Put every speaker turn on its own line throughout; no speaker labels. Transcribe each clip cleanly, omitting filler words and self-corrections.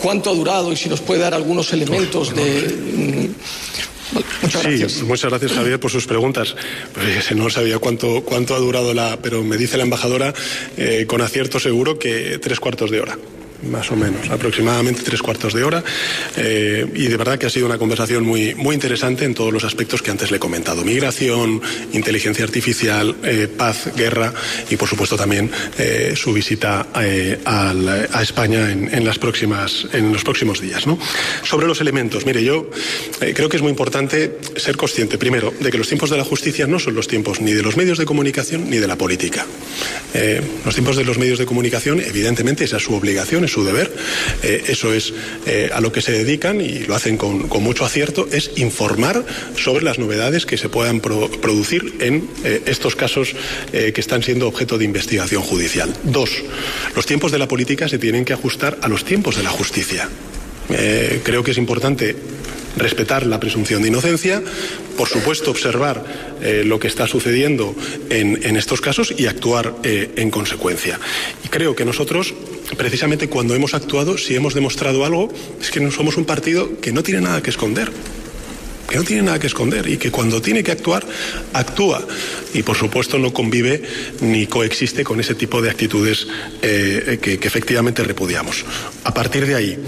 cuánto ha durado y si nos puede dar algunos elementos de... Muchas gracias.
Sí, muchas gracias, Javier, por sus preguntas. Pues no sabía cuánto ha durado pero me dice la embajadora con acierto seguro que 3/4 de hora. Más o menos, aproximadamente 3/4 de hora, y de verdad que ha sido una conversación muy, muy interesante en todos los aspectos que antes le he comentado: migración, inteligencia artificial, paz, guerra y por supuesto también su visita a España en los próximos días, ¿no? Sobre los elementos, mire, yo creo que es muy importante ser consciente primero de que los tiempos de la justicia no son los tiempos ni de los medios de comunicación ni de la política. Los tiempos de los medios de comunicación, evidentemente, esa es su obligación, es su deber, eso es a lo que se dedican y lo hacen con mucho acierto, es informar sobre las novedades que se puedan producir en estos casos que están siendo objeto de investigación judicial. 2, los tiempos de la política se tienen que ajustar a los tiempos de la justicia. Creo que es importante respetar la presunción de inocencia, por supuesto observar lo que está sucediendo en estos casos y actuar en consecuencia. Y creo que nosotros, precisamente cuando hemos actuado, si hemos demostrado algo, es que no somos un partido que no tiene nada que esconder. Que no tiene nada que esconder y que cuando tiene que actuar, actúa. Y por supuesto no convive ni coexiste con ese tipo de actitudes que efectivamente repudiamos. A partir de ahí,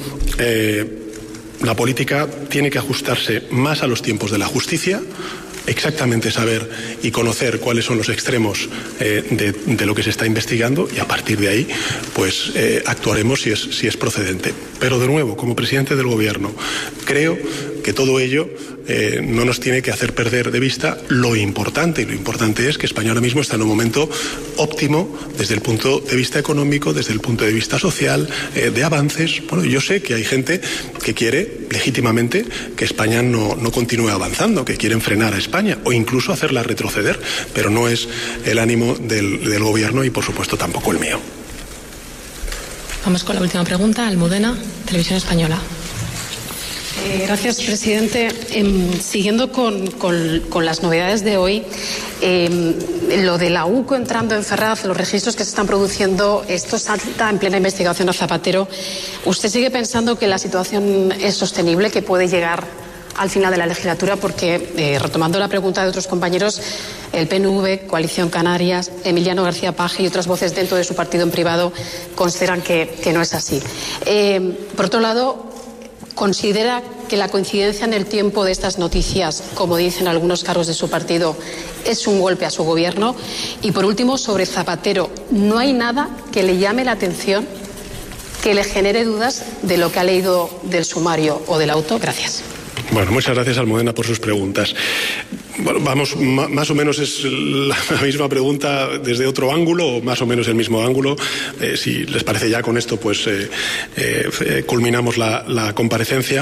la política tiene que ajustarse más a los tiempos de la justicia, exactamente saber y conocer cuáles son los extremos de lo que se está investigando, y a partir de ahí pues actuaremos si es procedente. Pero de nuevo, como presidente del Gobierno, creo que todo ello no nos tiene que hacer perder de vista lo importante, y lo importante es que España ahora mismo está en un momento óptimo desde el punto de vista económico, desde el punto de vista social, de avances. Bueno, yo sé que hay gente que quiere legítimamente que España no continúe avanzando, que quieren frenar a España o incluso hacerla retroceder, pero no es el ánimo del Gobierno y por supuesto tampoco el mío.
Vamos con la última pregunta. Almudena, Televisión Española.
Gracias, presidente. Siguiendo con las novedades de hoy, lo de la UCO entrando en Ferraz, los registros que se están produciendo, esto salta en plena investigación a Zapatero. ¿Usted sigue pensando que la situación es sostenible, que puede llegar al final de la legislatura? Porque, retomando la pregunta de otros compañeros, el PNV, Coalición Canarias, Emiliano García Paje y otras voces dentro de su partido en privado consideran que no es así. Por otro lado, ¿considera que la coincidencia en el tiempo de estas noticias, como dicen algunos cargos de su partido, es un golpe a su gobierno? Y por último, sobre Zapatero, ¿no hay nada que le llame la atención, que le genere dudas de lo que ha leído del sumario o del auto? Gracias.
Bueno, muchas gracias, Almudena, por sus preguntas. Bueno, vamos, más o menos es la misma pregunta desde otro ángulo, o más o menos el mismo ángulo. Si les parece, ya con esto pues culminamos la comparecencia.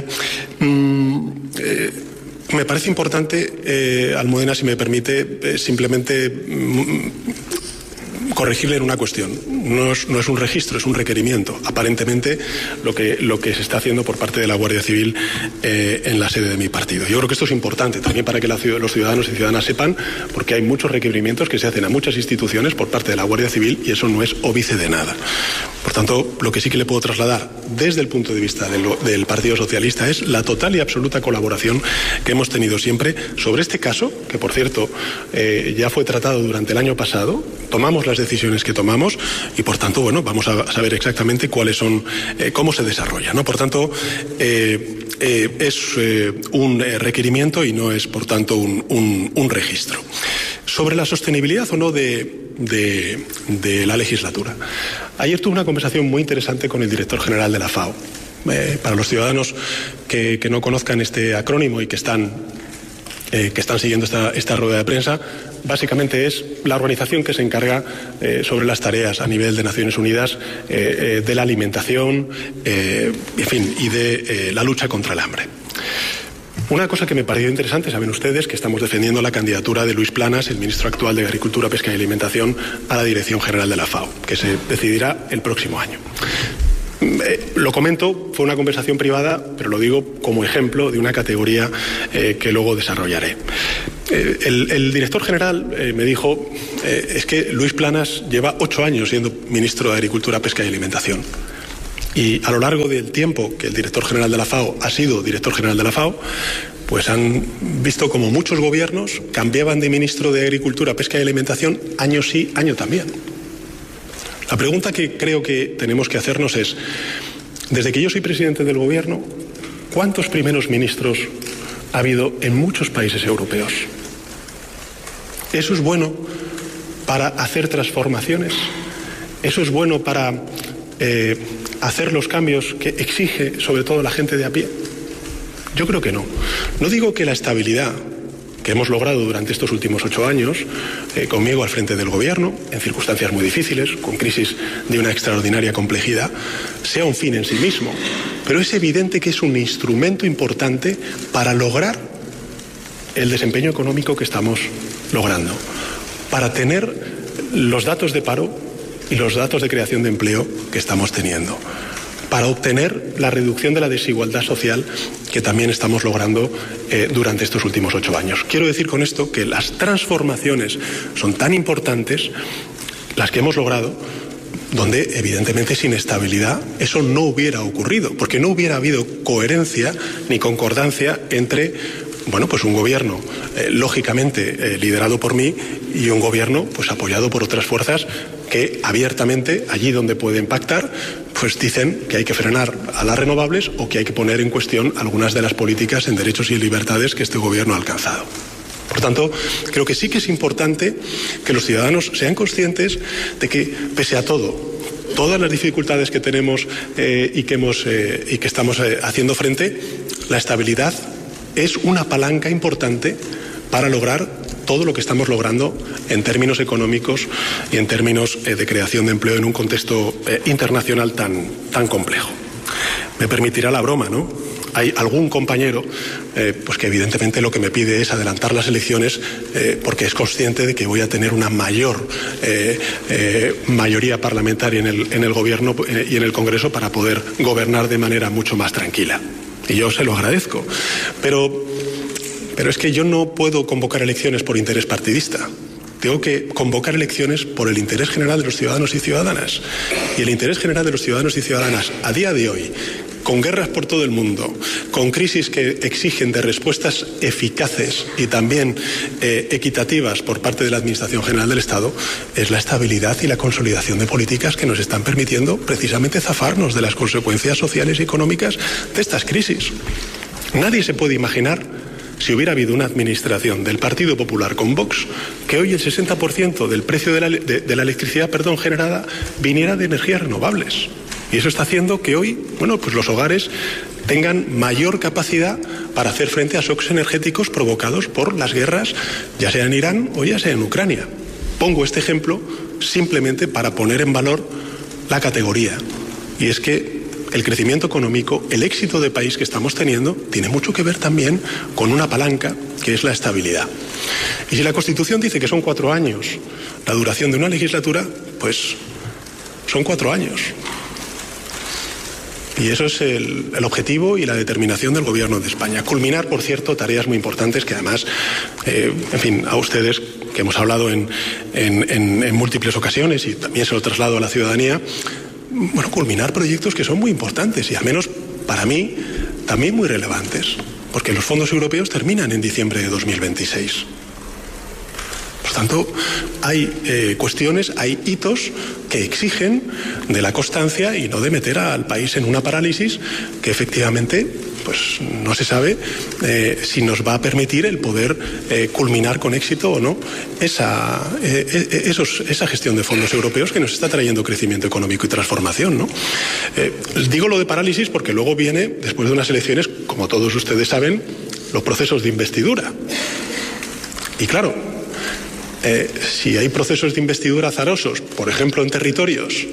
Me parece importante, Almudena, si me permite, simplemente corregirle en una cuestión. No es un registro, es un requerimiento. Aparentemente lo que se está haciendo por parte de la Guardia Civil en la sede de mi partido. Yo creo que esto es importante también para que los ciudadanos y ciudadanas sepan, porque hay muchos requerimientos que se hacen a muchas instituciones por parte de la Guardia Civil y eso no es óbice de nada. Por tanto, lo que sí que le puedo trasladar desde el punto de vista del Partido Socialista es la total y absoluta colaboración que hemos tenido siempre sobre este caso, que por cierto ya fue tratado durante el año pasado. Tomamos las decisiones que tomamos y por tanto, bueno, vamos a saber exactamente cuáles son, cómo se desarrolla, ¿no? Por tanto, es un requerimiento y no es, por tanto, un registro. Sobre la sostenibilidad o no de la legislatura. Ayer tuve una conversación muy interesante con el director general de la FAO. Para los ciudadanos que no conozcan este acrónimo y que están siguiendo esta rueda de prensa, básicamente es la organización que se encarga sobre las tareas a nivel de Naciones Unidas de la alimentación, en fin, y de la lucha contra el hambre. Una cosa que me pareció interesante, saben ustedes que estamos defendiendo la candidatura de Luis Planas, el ministro actual de Agricultura, Pesca y Alimentación, a la dirección general de la FAO, que se decidirá el próximo año. Lo comento, fue una conversación privada, pero lo digo como ejemplo de una categoría que luego desarrollaré. El director general me dijo, es que Luis Planas lleva 8 años siendo ministro de Agricultura, Pesca y Alimentación. Y a lo largo del tiempo que el director general de la FAO ha sido director general de la FAO, pues han visto como muchos gobiernos cambiaban de ministro de Agricultura, Pesca y Alimentación año sí, año también. La pregunta que creo que tenemos que hacernos es, desde que yo soy presidente del gobierno, ¿cuántos primeros ministros ha habido en muchos países europeos? ¿Eso es bueno para hacer transformaciones? ¿Eso es bueno para hacer los cambios que exige sobre todo la gente de a pie? Yo creo que no. No digo que la estabilidad que hemos logrado durante estos últimos 8 años, conmigo al frente del gobierno, en circunstancias muy difíciles, con crisis de una extraordinaria complejidad, sea un fin en sí mismo. Pero es evidente que es un instrumento importante para lograr el desempeño económico que estamos logrando, para tener los datos de paro y los datos de creación de empleo que estamos teniendo, para obtener la reducción de la desigualdad social que también estamos logrando durante estos últimos 8 años. Quiero decir con esto que las transformaciones son tan importantes, las que hemos logrado, donde evidentemente sin estabilidad eso no hubiera ocurrido, porque no hubiera habido coherencia ni concordancia entre pues un gobierno lógicamente liderado por mí y un gobierno pues apoyado por otras fuerzas que abiertamente, allí donde pueden pactar, pues dicen que hay que frenar a las renovables o que hay que poner en cuestión algunas de las políticas en derechos y libertades que este gobierno ha alcanzado. Por tanto, creo que sí que es importante que los ciudadanos sean conscientes de que, pese a todo, todas las dificultades que tenemos y que estamos haciendo frente, la estabilidad es una palanca importante para lograr todo lo que estamos logrando en términos económicos y en términos de creación de empleo en un contexto internacional tan complejo. Me permitirá la broma, ¿no? Hay algún compañero pues que evidentemente lo que me pide es adelantar las elecciones porque es consciente de que voy a tener una mayor mayoría parlamentaria en el gobierno y en el Congreso para poder gobernar de manera mucho más tranquila. Y yo se lo agradezco. Pero es que yo no puedo convocar elecciones por interés partidista. Tengo que convocar elecciones por el interés general de los ciudadanos y ciudadanas. Y el interés general de los ciudadanos y ciudadanas a día de hoy, con guerras por todo el mundo, con crisis que exigen de respuestas eficaces y también equitativas por parte de la Administración General del Estado, es la estabilidad y la consolidación de políticas que nos están permitiendo precisamente zafarnos de las consecuencias sociales y económicas de estas crisis. Nadie se puede imaginar, si hubiera habido una administración del Partido Popular con Vox, que hoy el 60% del precio de la electricidad generada viniera de energías renovables. Y eso está haciendo que hoy, pues los hogares tengan mayor capacidad para hacer frente a shocks energéticos provocados por las guerras, ya sea en Irán o ya sea en Ucrania. Pongo este ejemplo simplemente para poner en valor la categoría. Y es que el crecimiento económico, el éxito de país que estamos teniendo, tiene mucho que ver también con una palanca que es la estabilidad. Y si la Constitución dice que son 4 años la duración de una legislatura, pues son 4 años. Y eso es el objetivo y la determinación del Gobierno de España. Culminar, por cierto, tareas muy importantes que además, a ustedes, que hemos hablado en múltiples ocasiones y también se lo traslado a la ciudadanía, culminar proyectos que son muy importantes y al menos para mí también muy relevantes, porque los fondos europeos terminan en diciembre de 2026. Por tanto, hay cuestiones, hay hitos que exigen de la constancia y no de meter al país en una parálisis que efectivamente pues no se sabe si nos va a permitir el poder culminar con éxito o no esa gestión de fondos europeos que nos está trayendo crecimiento económico y transformación, ¿no? Digo lo de parálisis porque luego viene, después de unas elecciones, como todos ustedes saben, los procesos de investidura. Y claro, si hay procesos de investidura azarosos, por ejemplo en territorios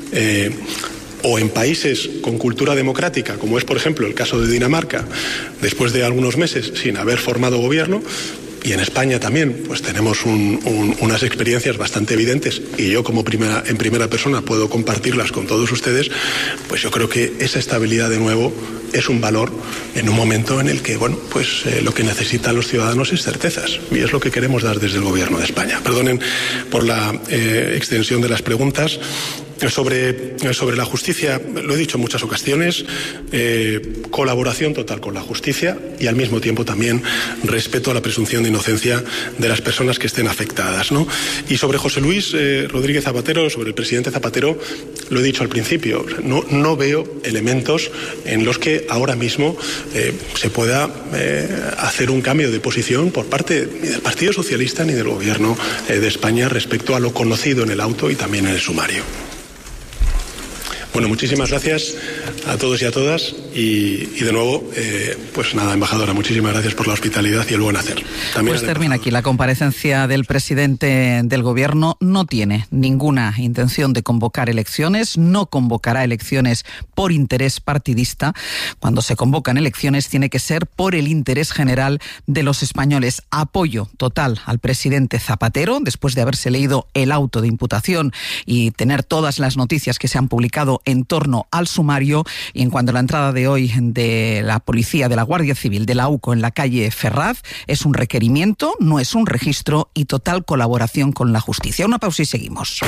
o en países con cultura democrática, como es por ejemplo el caso de Dinamarca, después de algunos meses sin haber formado gobierno, y en España también pues tenemos unas experiencias bastante evidentes y yo como en primera persona puedo compartirlas con todos ustedes, pues yo creo que esa estabilidad de nuevo es un valor en un momento en el que lo que necesitan los ciudadanos es certezas y es lo que queremos dar desde el Gobierno de España. Perdonen por la extensión de las preguntas. Sobre la justicia, lo he dicho en muchas ocasiones, colaboración total con la justicia y al mismo tiempo también respeto a la presunción de inocencia de las personas que estén afectadas, ¿no? Y sobre José Luis Rodríguez Zapatero, sobre el presidente Zapatero, lo he dicho al principio, no veo elementos en los que ahora mismo se pueda hacer un cambio de posición por parte ni del Partido Socialista ni del Gobierno de España respecto a lo conocido en el auto y también en el sumario. Bueno, muchísimas gracias a todos y a todas y de nuevo, pues nada, embajadora, muchísimas gracias por la hospitalidad y el buen hacer. También
pues termina aquí la comparecencia del presidente del Gobierno. No tiene ninguna intención de convocar elecciones, no convocará elecciones por interés partidista. Cuando se convocan elecciones tiene que ser por el interés general de los españoles. Apoyo total al presidente Zapatero, después de haberse leído el auto de imputación y tener todas las noticias que se han publicado en torno al sumario. Y en cuanto a la entrada de hoy de la policía, de la Guardia Civil, de la UCO en la calle Ferraz, es un requerimiento, no es un registro, y total colaboración con la justicia. Una pausa y seguimos.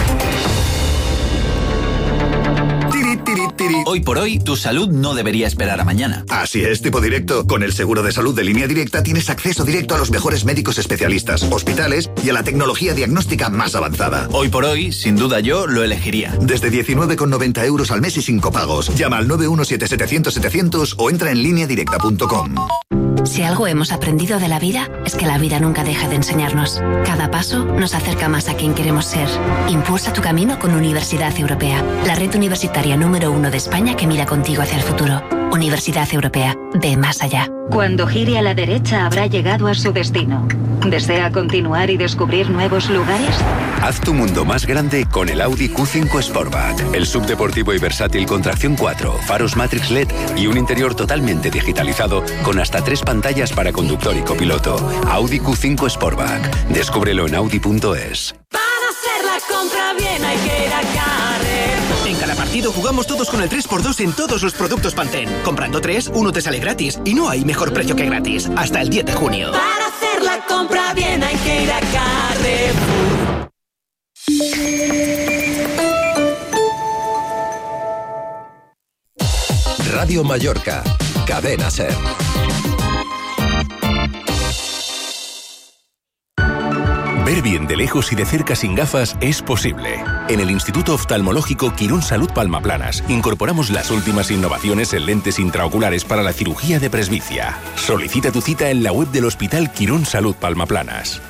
Hoy por hoy, tu salud no debería esperar a mañana.
Así es, tipo directo. Con el seguro de salud de Línea Directa tienes acceso directo a los mejores médicos especialistas, hospitales y a la tecnología diagnóstica más avanzada.
Hoy por hoy, sin duda yo lo elegiría.
Desde 19,90 € al mes y sin copagos. Llama al 917-700-700 o entra en lineadirecta.com.
Si algo hemos aprendido de la vida, es que la vida nunca deja de enseñarnos. Cada paso nos acerca más a quien queremos ser. Impulsa tu camino con Universidad Europea, la red universitaria número 1 de España que mira contigo hacia el futuro. Universidad Europea, ve más allá.
Cuando gire a la derecha habrá llegado a su destino. ¿Desea continuar y descubrir nuevos lugares?
Haz tu mundo más grande con el Audi Q5 Sportback. El subdeportivo y versátil con tracción 4, faros Matrix LED y un interior totalmente digitalizado con hasta 3 pantallas para conductor y copiloto. Audi Q5 Sportback. Descúbrelo en audi.es.
Para hacer la compra bien hay que ir a Carrefour.
En cada partido jugamos todos con el 3x2 en todos los productos Pantene. Comprando 3, uno te sale gratis. Y no hay mejor precio que gratis. Hasta el 10 de junio.
Para hacer la compra bien hay que ir a Carrefour.
Radio Mallorca, Cadena SER. Ver bien de lejos y de cerca sin gafas es posible. En el Instituto Oftalmológico Quirón Salud Palma Planas incorporamos las últimas innovaciones en lentes intraoculares para la cirugía de presbicia. Solicita tu cita en la web del Hospital Quirón Salud Palma Planas.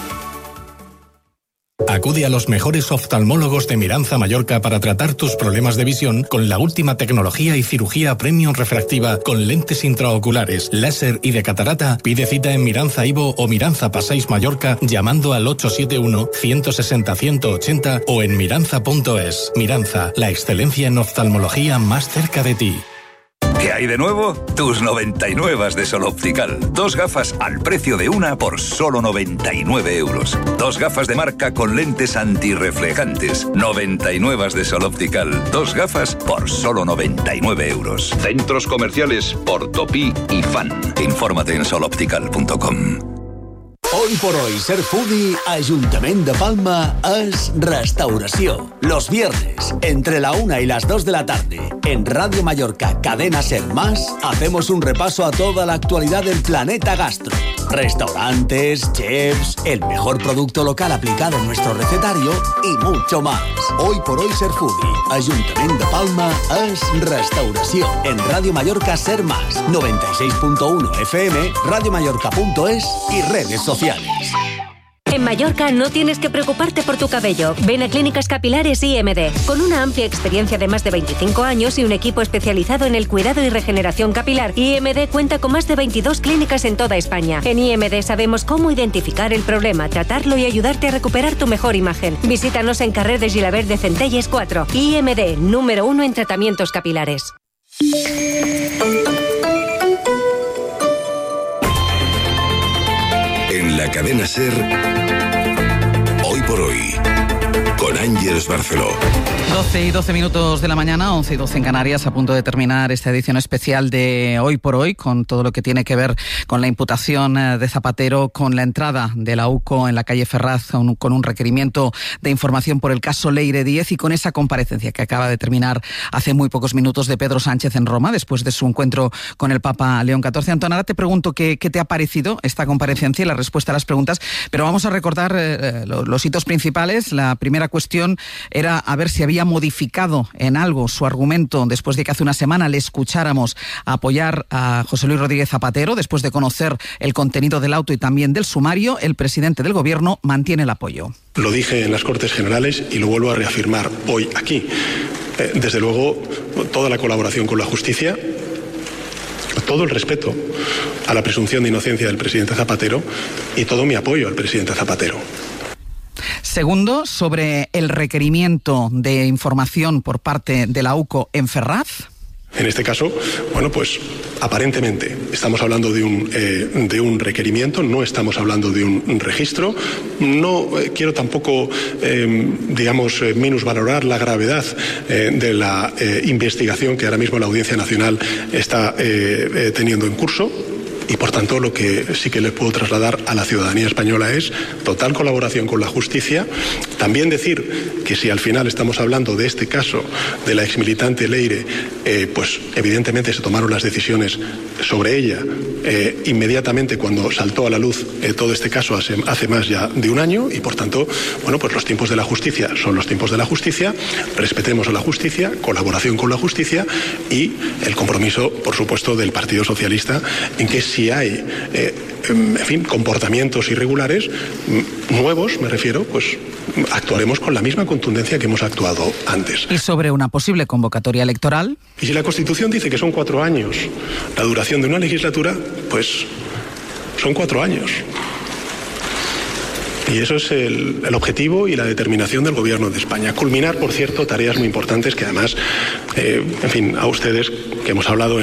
Acude a los mejores oftalmólogos de Miranza, Mallorca, para tratar tus problemas de visión con la última tecnología y cirugía premium refractiva con lentes intraoculares, láser y de catarata. Pide cita en Miranza Ivo o Miranza Passeig Mallorca llamando al 871-160-180 o en miranza.es. Miranza, la excelencia en oftalmología más cerca de ti.
¿Qué hay de nuevo? Tus 99 de Sol Optical. 2 gafas al precio de una por solo 99 €. 2 gafas de marca con lentes antirreflejantes. 99 de Sol Optical. 2 gafas por solo 99 €. Centros comercials Portopí y Fan. Infórmate en soloptical.com.
Hoy por hoy, ser foodie, Ayuntament de Palma es restauració. Los viernes, entre la 1 y las 2 de la tarde, en Radio Mallorca, Cadena Ser Más, hacemos un repaso a toda la actualidad del planeta gastro. Restaurantes, chefs, el mejor producto local aplicado en nuestro recetario y mucho más. Hoy por hoy, ser foodie, Ayuntament de Palma es restauració. En Radio Mallorca Ser Más, 96.1 FM, radiomallorca.es y redes sociales.
En Mallorca no tienes que preocuparte por tu cabello. Ven a Clínicas Capilares IMD. Con una amplia experiencia de más de 25 años y un equipo especializado en el cuidado y regeneración capilar, IMD cuenta con más de 22 clínicas en toda España. En IMD sabemos cómo identificar el problema, tratarlo y ayudarte a recuperar tu mejor imagen. Visítanos en Carrer de Gilabert de Centelles 4. IMD, número 1 en tratamientos capilares.
En la cadena SER, hoy por hoy. con Ángeles Barceló.
12 y 12 minutos de la mañana, 11 y 12 en Canarias, a punto de terminar esta edición especial de Hoy por Hoy, con todo lo que tiene que ver con la imputación de Zapatero, con la entrada de la UCO en la calle Ferraz, con un requerimiento de información por el caso Leire Díez y con esa comparecencia que acaba de terminar hace muy pocos minutos de Pedro Sánchez en Roma, después de su encuentro con el Papa León XIV. Antón, ahora te pregunto qué te ha parecido esta comparecencia y la respuesta a las preguntas, pero vamos a recordar los hitos principales. La primera cuestión era a ver si había modificado en algo su argumento después de que hace una semana le escucháramos apoyar a José Luis Rodríguez Zapatero. Después de conocer el contenido del auto y también del sumario, el presidente del Gobierno mantiene el apoyo.
Lo dije en las Cortes Generales y lo vuelvo a reafirmar hoy aquí. Desde luego, toda la colaboración con la justicia, todo el respeto a la presunción de inocencia del presidente Zapatero y todo mi apoyo al presidente Zapatero.
Segundo, sobre el requerimiento de información por parte de la UCO en Ferraz.
En este caso, bueno, pues aparentemente estamos hablando de un requerimiento, no estamos hablando de un registro. No quiero tampoco, minusvalorar la gravedad de la investigación que ahora mismo la Audiencia Nacional está teniendo en curso. Y por tanto lo que sí que les puedo trasladar a la ciudadanía española es total colaboración con la justicia. También decir que si al final estamos hablando de este caso de la exmilitante Leire, pues evidentemente se tomaron las decisiones sobre ella inmediatamente cuando saltó a la luz todo este caso hace más ya de un año y por tanto, bueno, pues los tiempos de la justicia son los tiempos de la justicia, respetemos a la justicia, colaboración con la justicia y el compromiso, por supuesto, del Partido Socialista en que si hay, comportamientos irregulares, nuevos, me refiero, pues actuaremos con la misma contundencia que hemos actuado antes.
¿Y sobre una posible convocatoria electoral?
Y si la Constitución dice que son 4 años la duración de una legislatura, pues son 4 años. Y eso es el objetivo y la determinación del Gobierno de España. Culminar, por cierto, tareas muy importantes que además, a ustedes, que hemos hablado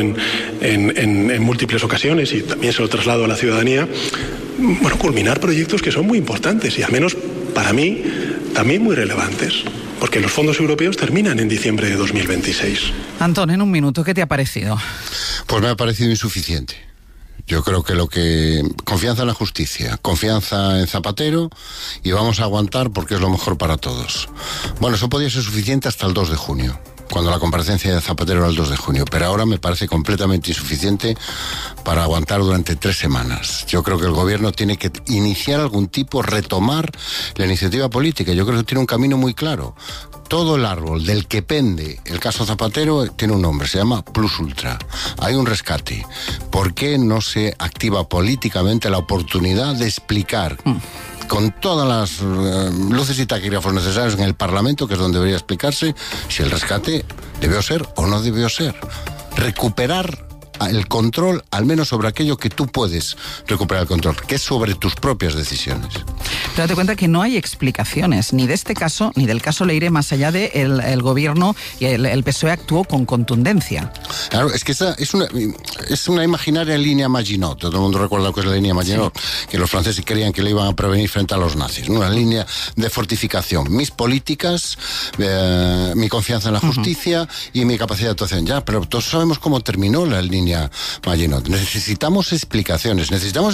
en múltiples ocasiones y también se lo traslado a la ciudadanía, bueno, culminar proyectos que son muy importantes y al menos para mí también muy relevantes. Porque los fondos europeos terminan en diciembre de 2026.
Antón, en un minuto, ¿qué te ha parecido?
Pues me ha parecido insuficiente. Yo creo que confianza en la justicia, confianza en Zapatero y vamos a aguantar porque es lo mejor para todos. Bueno, eso podía ser suficiente hasta el 2 de junio, cuando la comparecencia de Zapatero era el 2 de junio, pero ahora me parece completamente insuficiente para aguantar durante 3 semanas. Yo creo que el Gobierno tiene que iniciar algún tipo, retomar la iniciativa política. Yo creo que tiene un camino muy claro. Todo el árbol del que pende el caso Zapatero tiene un nombre, se llama Plus Ultra. Hay un rescate. ¿Por qué no se activa políticamente la oportunidad de explicar con todas las luces y taquígrafos necesarios en el Parlamento, que es donde debería explicarse, si el rescate debió ser o no debió ser? Recuperar el control, al menos sobre aquello que tú puedes recuperar el control, que es sobre tus propias decisiones.
Pero date cuenta que no hay explicaciones ni de este caso ni del caso Leire, más allá de el Gobierno y el PSOE actuó con contundencia.
Claro, es que esa es una imaginaria línea Maginot. Todo el mundo recuerda que es la línea Maginot, sí, que los franceses creían que le iban a prevenir frente a los nazis, ¿no? Una línea de fortificación. Mis políticas, mi confianza en la justicia y mi capacidad de actuación. Ya, pero todos sabemos cómo terminó la línea Maginot. Necesitamos explicaciones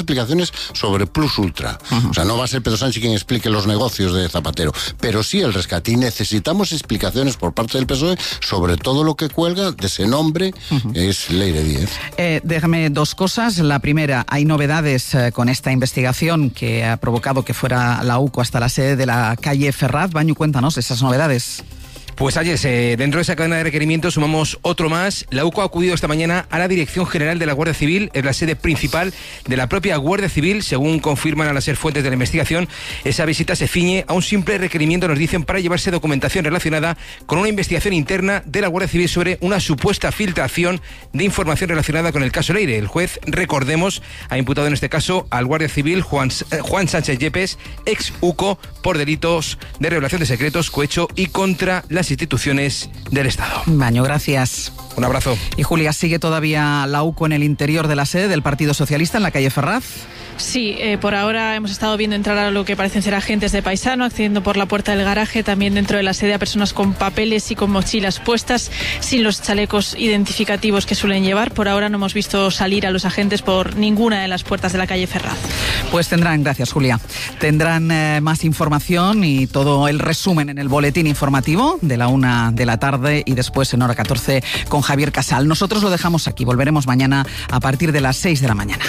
sobre Plus Ultra. O sea, no va a ser Pedro Sánchez quien explique los negocios de Zapatero, pero sí el rescate. Y necesitamos explicaciones por parte del PSOE sobre todo lo que cuelga de ese nombre, que es Leire Díez.
Déjame 2 cosas. La primera, hay novedades con esta investigación que ha provocado que fuera la UCO hasta la sede de la calle Ferraz. Bañu, cuéntanos esas novedades.
Pues ayer, dentro de esa cadena de requerimientos sumamos otro más. La UCO ha acudido esta mañana a la Dirección General de la Guardia Civil, es la sede principal de la propia Guardia Civil. Según confirman a las fuentes de la investigación, esa visita se ciñe a un simple requerimiento, nos dicen, para llevarse documentación relacionada con una investigación interna de la Guardia Civil sobre una supuesta filtración de información relacionada con el caso Leire. El juez, recordemos, ha imputado en este caso al Guardia Civil Juan Sánchez Yepes, ex UCO, por delitos de revelación de secretos, cohecho y contra las instituciones del Estado.
Baño, gracias.
Un abrazo.
Y Julia, ¿sigue todavía la UCO en el interior de la sede del Partido Socialista en la calle Ferraz?
Sí, por ahora hemos estado viendo entrar a lo que parecen ser agentes de Paisano, accediendo por la puerta del garaje, también dentro de la sede a personas con papeles y con mochilas puestas, sin los chalecos identificativos que suelen llevar. Por ahora no hemos visto salir a los agentes por ninguna de las puertas de la calle Ferraz.
Pues gracias Julia, tendrán más información y todo el resumen en el boletín informativo de la 1 de la tarde y después en hora 14 con Javier Casal. Nosotros lo dejamos aquí, volveremos mañana a partir de las 6 de la mañana.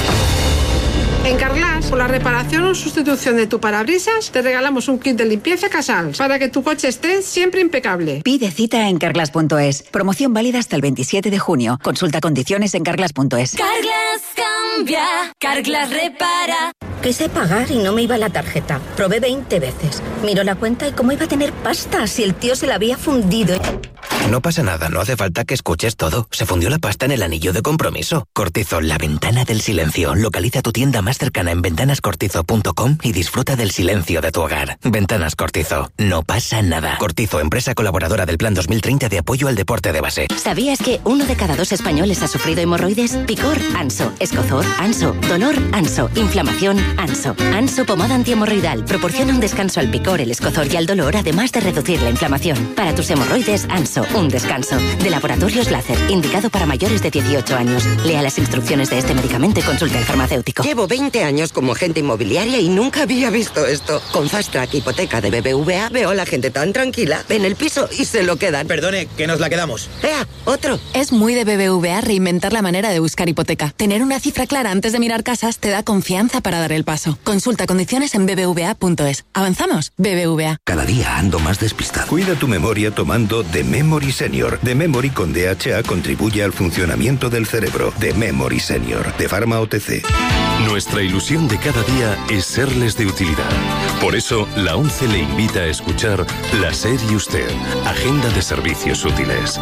En Carglass, por la reparación o sustitución de tu parabrisas, te regalamos un kit de limpieza Casals para que tu coche esté siempre impecable.
Pide cita en carglass.es. Promoción válida hasta el 27 de junio. Consulta condiciones en carglass.es.
Carglass cambia, Carglass repara.
Quise pagar y no me iba la tarjeta. Probé 20 veces. Miro la cuenta y cómo iba a tener pasta si el tío se la había fundido.
No pasa nada, no hace falta que escuches todo. Se fundió la pasta en el anillo de compromiso. Cortizo, la ventana del silencio. Localiza tu tienda más cercana en ventanascortizo.com y disfruta del silencio de tu hogar. Ventanas Cortizo. No pasa nada. Cortizo, empresa colaboradora del Plan 2030 de apoyo al deporte de base.
¿Sabías que 1 de cada 2 españoles ha sufrido hemorroides? Picor, Anso. Escozor, Anso. Dolor, Anso. Inflamación, Anso. Anso pomada antihemorroidal. Proporciona un descanso al picor, el escozor y al dolor, además de reducir la inflamación. Para tus hemorroides, Anso. Un descanso. De Laboratorios Láser, indicado para mayores de 18 años. Lea las instrucciones de este medicamento y consulte al farmacéutico.
Llevo 20 años como agente inmobiliaria y nunca había visto esto. Con Fast Track Hipoteca de BBVA veo a la gente tan tranquila. Ven el piso y se lo quedan.
Perdone, que nos la quedamos.
¡Ea! ¡Otro!
Es muy de BBVA reinventar la manera de buscar hipoteca. Tener una cifra clara antes de mirar casas te da confianza para dar el paso. Consulta condiciones en bbva.es. ¿Avanzamos? BBVA.
Cada día ando más despistado.
Cuida tu memoria tomando The Memory Senior. The Memory con DHA contribuye al funcionamiento del cerebro. The Memory Senior, de Pharma OTC.
Nuestra ilusión de cada día es serles de utilidad. Por eso, la ONCE le invita a escuchar La SER y Usted, Agenda de Servicios Útiles.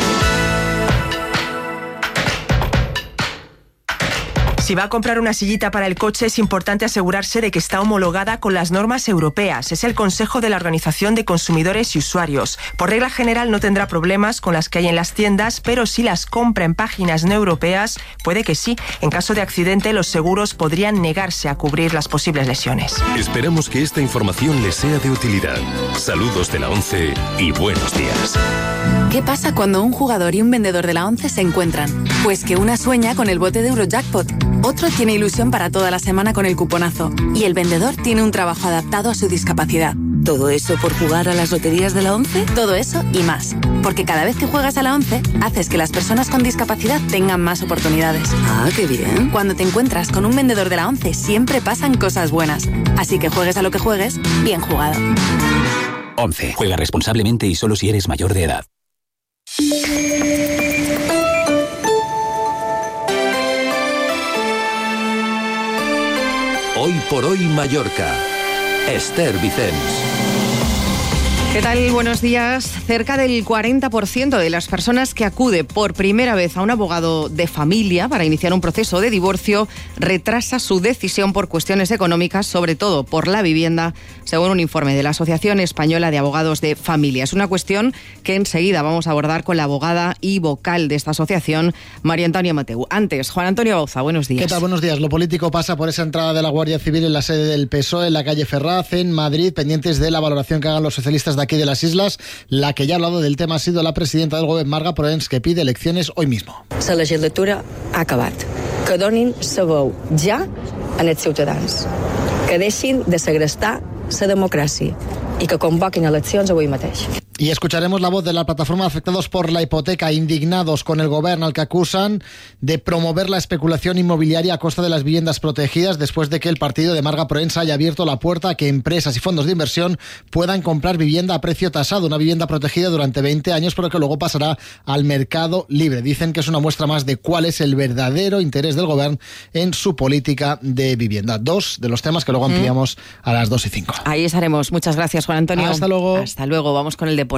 Si va a comprar una sillita para el coche, es importante asegurarse de que está homologada con las normas europeas. Es el consejo de la Organización de Consumidores y Usuarios. Por regla general no tendrá problemas con las que hay en las tiendas, pero si las compra en páginas no europeas, puede que sí. En caso de accidente, los seguros podrían negarse a cubrir las posibles lesiones.
Esperamos que esta información les sea de utilidad. Saludos de la ONCE y buenos días.
¿Qué pasa cuando un jugador y un vendedor de la ONCE se encuentran? Pues que una sueña con el bote de Eurojackpot, otro tiene ilusión para toda la semana con el cuponazo y el vendedor tiene un trabajo adaptado a su discapacidad.
¿Todo eso por jugar a las loterías de la ONCE?
Todo eso y más. Porque cada vez que juegas a la ONCE, haces que las personas con discapacidad tengan más oportunidades.
Ah, qué bien.
Cuando te encuentras con un vendedor de la ONCE, siempre pasan cosas buenas. Así que juegues a lo que juegues, bien jugado.
ONCE. Juega responsablemente y solo si eres mayor de edad.
Hoy por hoy Mallorca. Esther Vicens.
¿Qué tal? Buenos días. Cerca del 40% de las personas que acude por primera vez a un abogado de familia para iniciar un proceso de divorcio retrasa su decisión por cuestiones económicas, sobre todo por la vivienda, según un informe de la Asociación Española de Abogados de Familia. Es una cuestión que enseguida vamos a abordar con la abogada y vocal de esta asociación, María Antonia Mateu. Antes, Juan Antonio Bauza, buenos días.
¿Qué tal? Buenos días. Lo político pasa por esa entrada de la Guardia Civil en la sede del PSOE, en la calle Ferraz, en Madrid, pendientes de la valoración que hagan los socialistas de aquí de las Islas. La que ya ha hablado del tema ha sido la presidenta del Govern, Marga Proens, que pide elecciones hoy mismo.
La legislatura ha acabat. Que donin sa veu ja a els ciutadans. Que deixin de segrestar la democràcia i que convoquin eleccions avui mateix.
Y escucharemos la voz de la plataforma de afectados por la hipoteca, indignados con el gobierno al que acusan de promover la especulación inmobiliaria a costa de las viviendas protegidas, después de que el partido de Marga Proens haya abierto la puerta a que empresas y fondos de inversión puedan comprar vivienda a precio tasado, una vivienda protegida durante 20 años, pero que luego pasará al mercado libre. Dicen que es una muestra más de cuál es el verdadero interés del gobierno en su política de vivienda. Dos de los temas que luego ampliamos a las 2:05.
Ahí estaremos. Muchas gracias, Juan Antonio.
Hasta luego.
Hasta luego. Vamos con el deporte.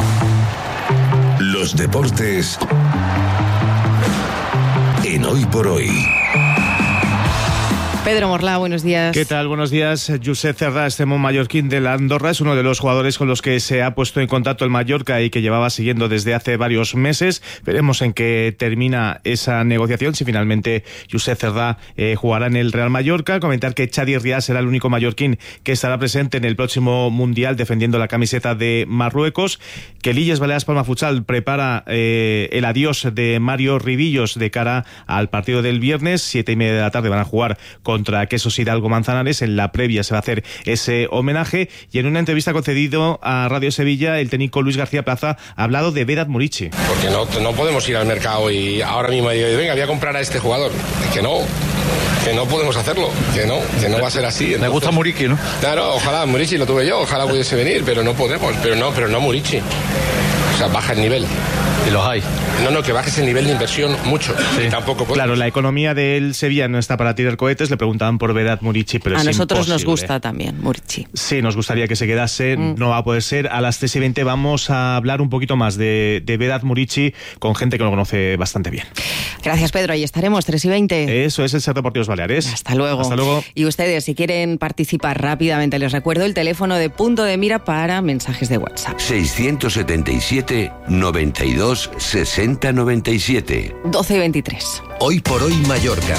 Los deportes en Hoy por Hoy.
Pedro Morlà, buenos días.
¿Qué tal? Buenos días. Josep Cerdà, extremo mallorquín de la Andorra, es uno de los jugadores con los que se ha puesto en contacto el Mallorca y que llevaba siguiendo desde hace varios meses. Veremos en qué termina esa negociación, si finalmente Josep Cerdà jugará en el Real Mallorca. Comentar que Xavi Rias será el único mallorquín que estará presente en el próximo Mundial defendiendo la camiseta de Marruecos, que el Illes Balears Palma Futsal prepara el adiós de Mario Ribillos de cara al partido del viernes. 7:30 de la tarde van a jugar contra Quesos Hidalgo Manzanares. En la previa se va a hacer ese homenaje, y en una entrevista concedido a Radio Sevilla, el técnico Luis García Plaza ha hablado de Vedat Muriqi.
Porque no podemos ir al mercado y ahora mismo decir, venga, voy a comprar a este jugador. Que no podemos hacerlo, que no va a ser así. Entonces,
me gusta Muriqi, ¿no?
Claro, ojalá Muriqi lo tuve yo, ojalá pudiese venir, pero no podemos, pero no Muriqi. O sea, baja el nivel.
¿Y los hay?
No, que bajes el nivel de inversión mucho. Sí. Tampoco podemos.
Claro, la economía del Sevilla no está para tirar cohetes. Le preguntaban por Vedat Muriqi, pero
a
es
nosotros
imposible.
Nos gusta también Muriqi.
Sí, nos gustaría que se quedase. No va a poder ser. A las 3:20 vamos a hablar un poquito más de Vedat Muriqi con gente que lo conoce bastante bien.
Gracias, Pedro. Ahí estaremos, 3:20.
Eso es el Ser Deportivos Baleares.
Hasta luego.
Hasta luego.
Y ustedes, si quieren participar rápidamente, les recuerdo el teléfono de Punto de Mira para mensajes de WhatsApp.
677 92 60 97.
12:23.
Hoy por hoy Mallorca.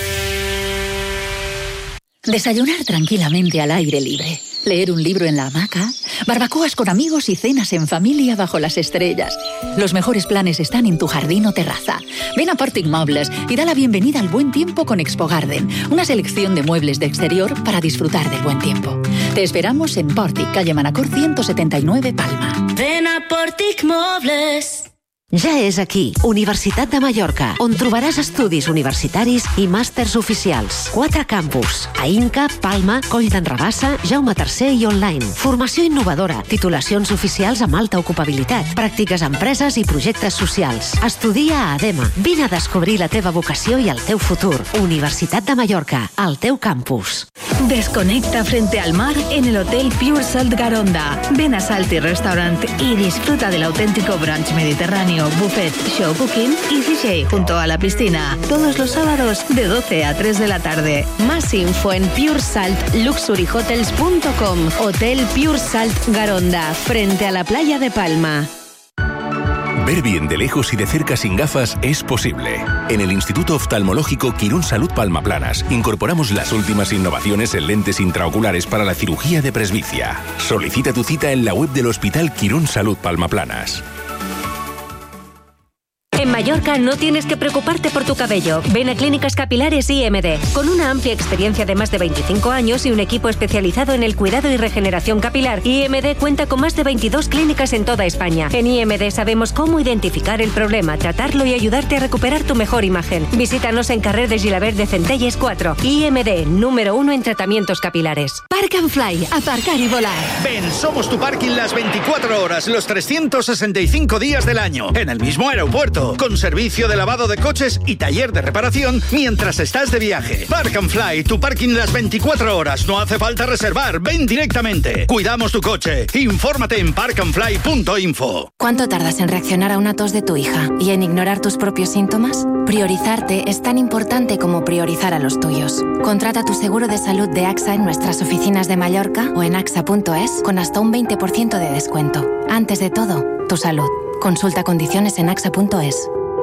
Desayunar tranquilamente al aire libre, leer un libro en la hamaca, barbacoas con amigos y cenas en familia bajo las estrellas. Los mejores planes están en tu jardín o terraza. Ven a Portic Mobles y da la bienvenida al buen tiempo con Expo Garden, una selección de muebles de exterior para disfrutar del buen tiempo. Te esperamos en Portic, calle Manacor 179, Palma.
Ven a Portic Mobles.
Ja és aquí, Universitat de Mallorca, on trobaràs estudis universitaris i màsters oficials. 4 campus, a Inca, Palma, Coll d'en Rabassa, Jaume III i online. Formació innovadora, titulacions oficials amb alta ocupabilitat, pràctiques a empreses i projectes socials. Estudia a ADEMA. Vine a descobrir la teva vocació i el teu futur. Universitat de Mallorca, al teu campus.
Desconecta frente al mar en el Hotel Pure Salt Garonda. Ven a Salty Restaurant y disfruta del auténtico brunch mediterráneo, buffet, show cooking y DJ junto a la piscina. Todos los sábados de 12 a 3 de la tarde. Más info en puresaltluxuryhotels.com. Hotel Pure Salt Garonda, frente a la playa de Palma.
Ver bien de lejos y de cerca sin gafas es posible. En el Instituto Oftalmológico Quirón Salud Palma Planas incorporamos las últimas innovaciones en lentes intraoculares para la cirugía de presbicia. Solicita tu cita en la web del Hospital Quirón Salud Palma Planas.
En Mallorca no tienes que preocuparte por tu cabello. Ven a Clínicas Capilares IMD. Con una amplia experiencia de más de 25 años y un equipo especializado en el cuidado y regeneración capilar, IMD cuenta con más de 22 clínicas en toda España. En IMD sabemos cómo identificar el problema, tratarlo y ayudarte a recuperar tu mejor imagen. Visítanos en Carrer de Gilabert de Centelles 4. IMD, número 1 en tratamientos capilares.
Park and Fly, aparcar y volar.
Ven, somos tu parking las 24 horas, los 365 días del año, en el mismo aeropuerto, con servicio de lavado de coches y taller de reparación mientras estás de viaje. Park and Fly, tu parking las 24 horas, no hace falta reservar, ven directamente. Cuidamos tu coche, infórmate en parkandfly.info.
¿Cuánto tardas en reaccionar a una tos de tu hija y en ignorar tus propios síntomas? Priorizarte es tan importante como priorizar a los tuyos. Contrata tu seguro de salud de AXA en nuestras oficinas de Mallorca o en axa.es con hasta un 20% de descuento. Antes de todo, tu salud. Consulta condiciones en axa.es.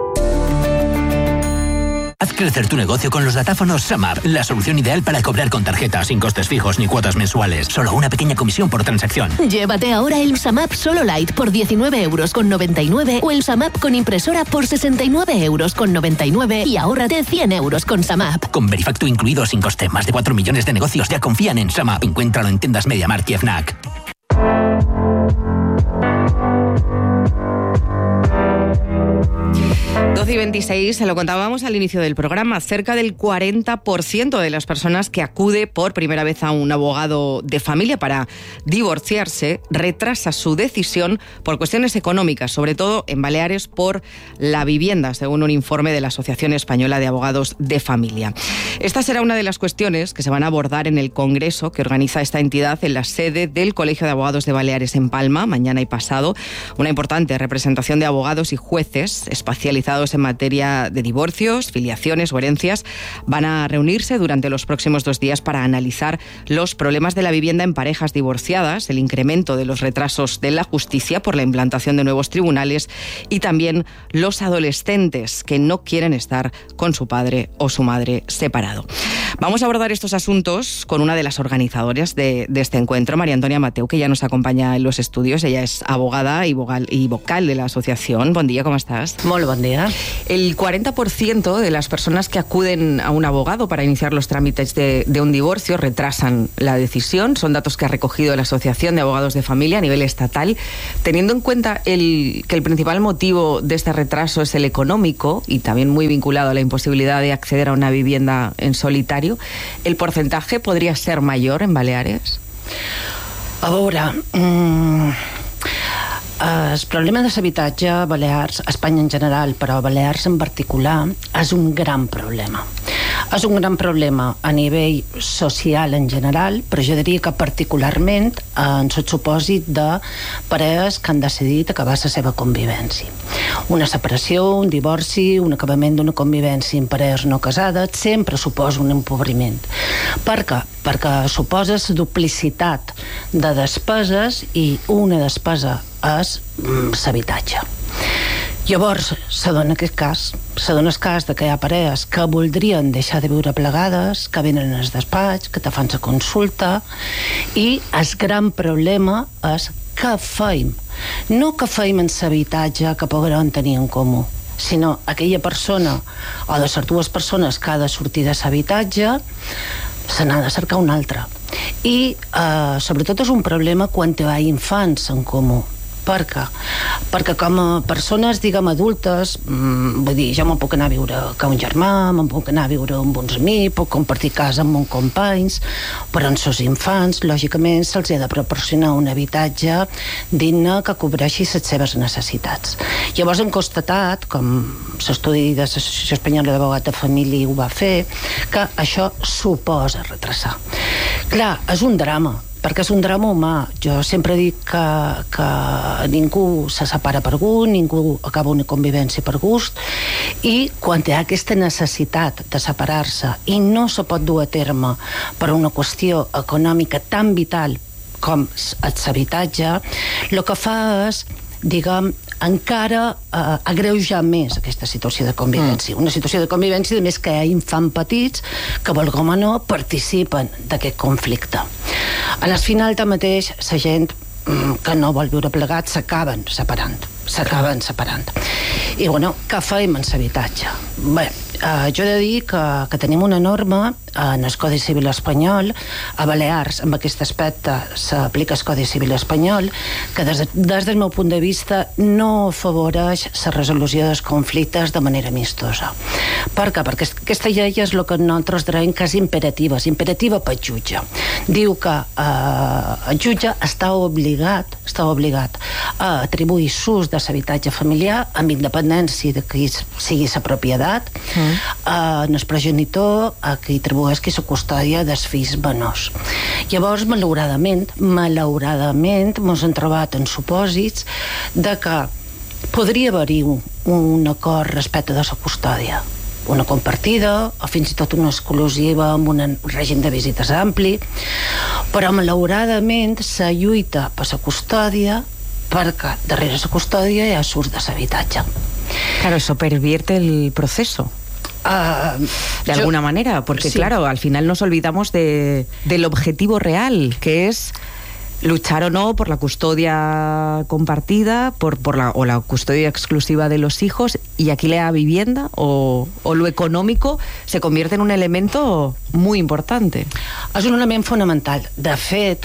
Haz crecer tu negocio con los datáfonos SumUp, la solución ideal para cobrar con tarjeta sin costes fijos ni cuotas mensuales. Solo una pequeña comisión por transacción.
Llévate ahora el SumUp Solo Light por 19,99 € o el SumUp con impresora por 69,99 € y ahórrate 100 € con SumUp.
Con Verifacto incluido sin coste, más de 4 millones de negocios ya confían en SumUp. Encuéntralo en tiendas MediaMarkt y Fnac.
y 26, se lo contábamos al inicio del programa, cerca del 40% de las personas que acude por primera vez a un abogado de familia para divorciarse retrasa su decisión por cuestiones económicas, sobre todo en Baleares por la vivienda, según un informe de la Asociación Española de Abogados de Familia. Esta será una de las cuestiones que se van a abordar en el congreso que organiza esta entidad en la sede del Colegio de Abogados de Baleares en Palma, mañana y pasado. Una importante representación de abogados y jueces espacial especializados en materia de divorcios, filiaciones o herencias van a reunirse durante los próximos 2 días para analizar los problemas de la vivienda en parejas divorciadas, el incremento de los retrasos de la justicia por la implantación de nuevos tribunales y también los adolescentes que no quieren estar con su padre o su madre separado. Vamos a abordar estos asuntos con una de las organizadoras de este encuentro, María Antonia Mateu, que ya nos acompaña en los estudios. Ella es abogada y vocal de la asociación. Buen día, ¿cómo estás?
Muy buen día.
El 40% de las personas que acuden a un abogado para iniciar los trámites de un divorcio retrasan la decisión. Son datos que ha recogido la Asociación de Abogados de Familia a nivel estatal. Teniendo en cuenta que el principal motivo de este retraso es el económico y también muy vinculado a la imposibilidad de acceder a una vivienda en solitario, ¿el porcentaje podria ser mayor en Baleares?
A veure, el problema de l'habitatge a Balears, a Espanya en general, però a Balears en particular, és un gran problema. És un gran problema a nivell social en general, però jo diria que particularment en el supòsit de parelles que han decidit acabar la seva convivència. Una separació, un divorci, un acabament d'una convivència en parelles no casades sempre suposa un empobriment. Per què? Perquè suposa la duplicitat de despeses i una despesa és l'habitatge. Llavors, se dona el cas de que hi ha parelles que voldrien deixar de viure plegades, que venen al despatx, que te fan la consulta, i el gran problema és què feim. No què feim en l'habitatge que podran tenir en comú, sinó aquella persona o de les 2 persones que ha de sortir de l'habitatge se n'ha de cercar una altra. I sobretot és un problema quan hi ha infants en comú. Per què? Perquè com a persones, diguem, adultes, vull dir, jo me'n puc anar a viure amb un germà, me'n puc anar a viure amb uns amics, puc compartir casa amb uns companys, però en els infants, lògicament, se'ls ha de proporcionar un habitatge digne que cobreixi les seves necessitats. Llavors hem constatat, com l'estudi de l'Associació Espanyola d'Abogats de Família ho va fer, que això suposa retrasar. Clar, és un drama, perquè és un drama humà. Jo sempre dic que ningú se separa per gust, ningú acaba una convivència per gust, i quan hi ha aquesta necessitat de separar-se i no se pot dur a terme per una qüestió econòmica tan vital com l'habitatge, el que fa és, diguem, encara agreujar més aquesta situació de convivència. Una situació de convivència, a més, que hi ha infants petits que, volguem o no, participen d'aquest conflicte. Al final, tanmateix, la gent que no vol viure plegats s'acaben separant. I, bueno, què fem en l'habitatge? Bé, jo he de dir que tenim una norma en el Codi Civil espanyol. A Balears, amb aquest aspecte, s'aplica el Codi Civil espanyol, que des del meu punt de vista no afavoreix la resolució dels conflictes de manera amistosa. Per què? Perquè aquesta llei és el que nosaltres diem que és imperativa pel jutge. Diu que el jutge està obligat a atribuir l'ús de l'habitatge familiar amb independència de qui sigui la propietat, en el progenitor a qui atribueixi la custòdia dels fills menors. Llavors, malauradament ens hem trobat en supòsits de que podria haver-hi un acord respecte de la custòdia, una compartida o fins i tot una exclusiva amb un règim de visites ampli, però malauradament la lluita per la custòdia, perquè darrere la custòdia hi ha l'ús de l'habitatge.
Claro, eso pervierte el proceso. De alguna manera, porque sí. Claro, al final nos olvidamos del objetivo real, que es luchar o no por la custodia compartida, o la custodia exclusiva de los hijos, y aquí la vivienda o lo económico se convierte en un elemento muy importante.
És un element fonamental. De fet,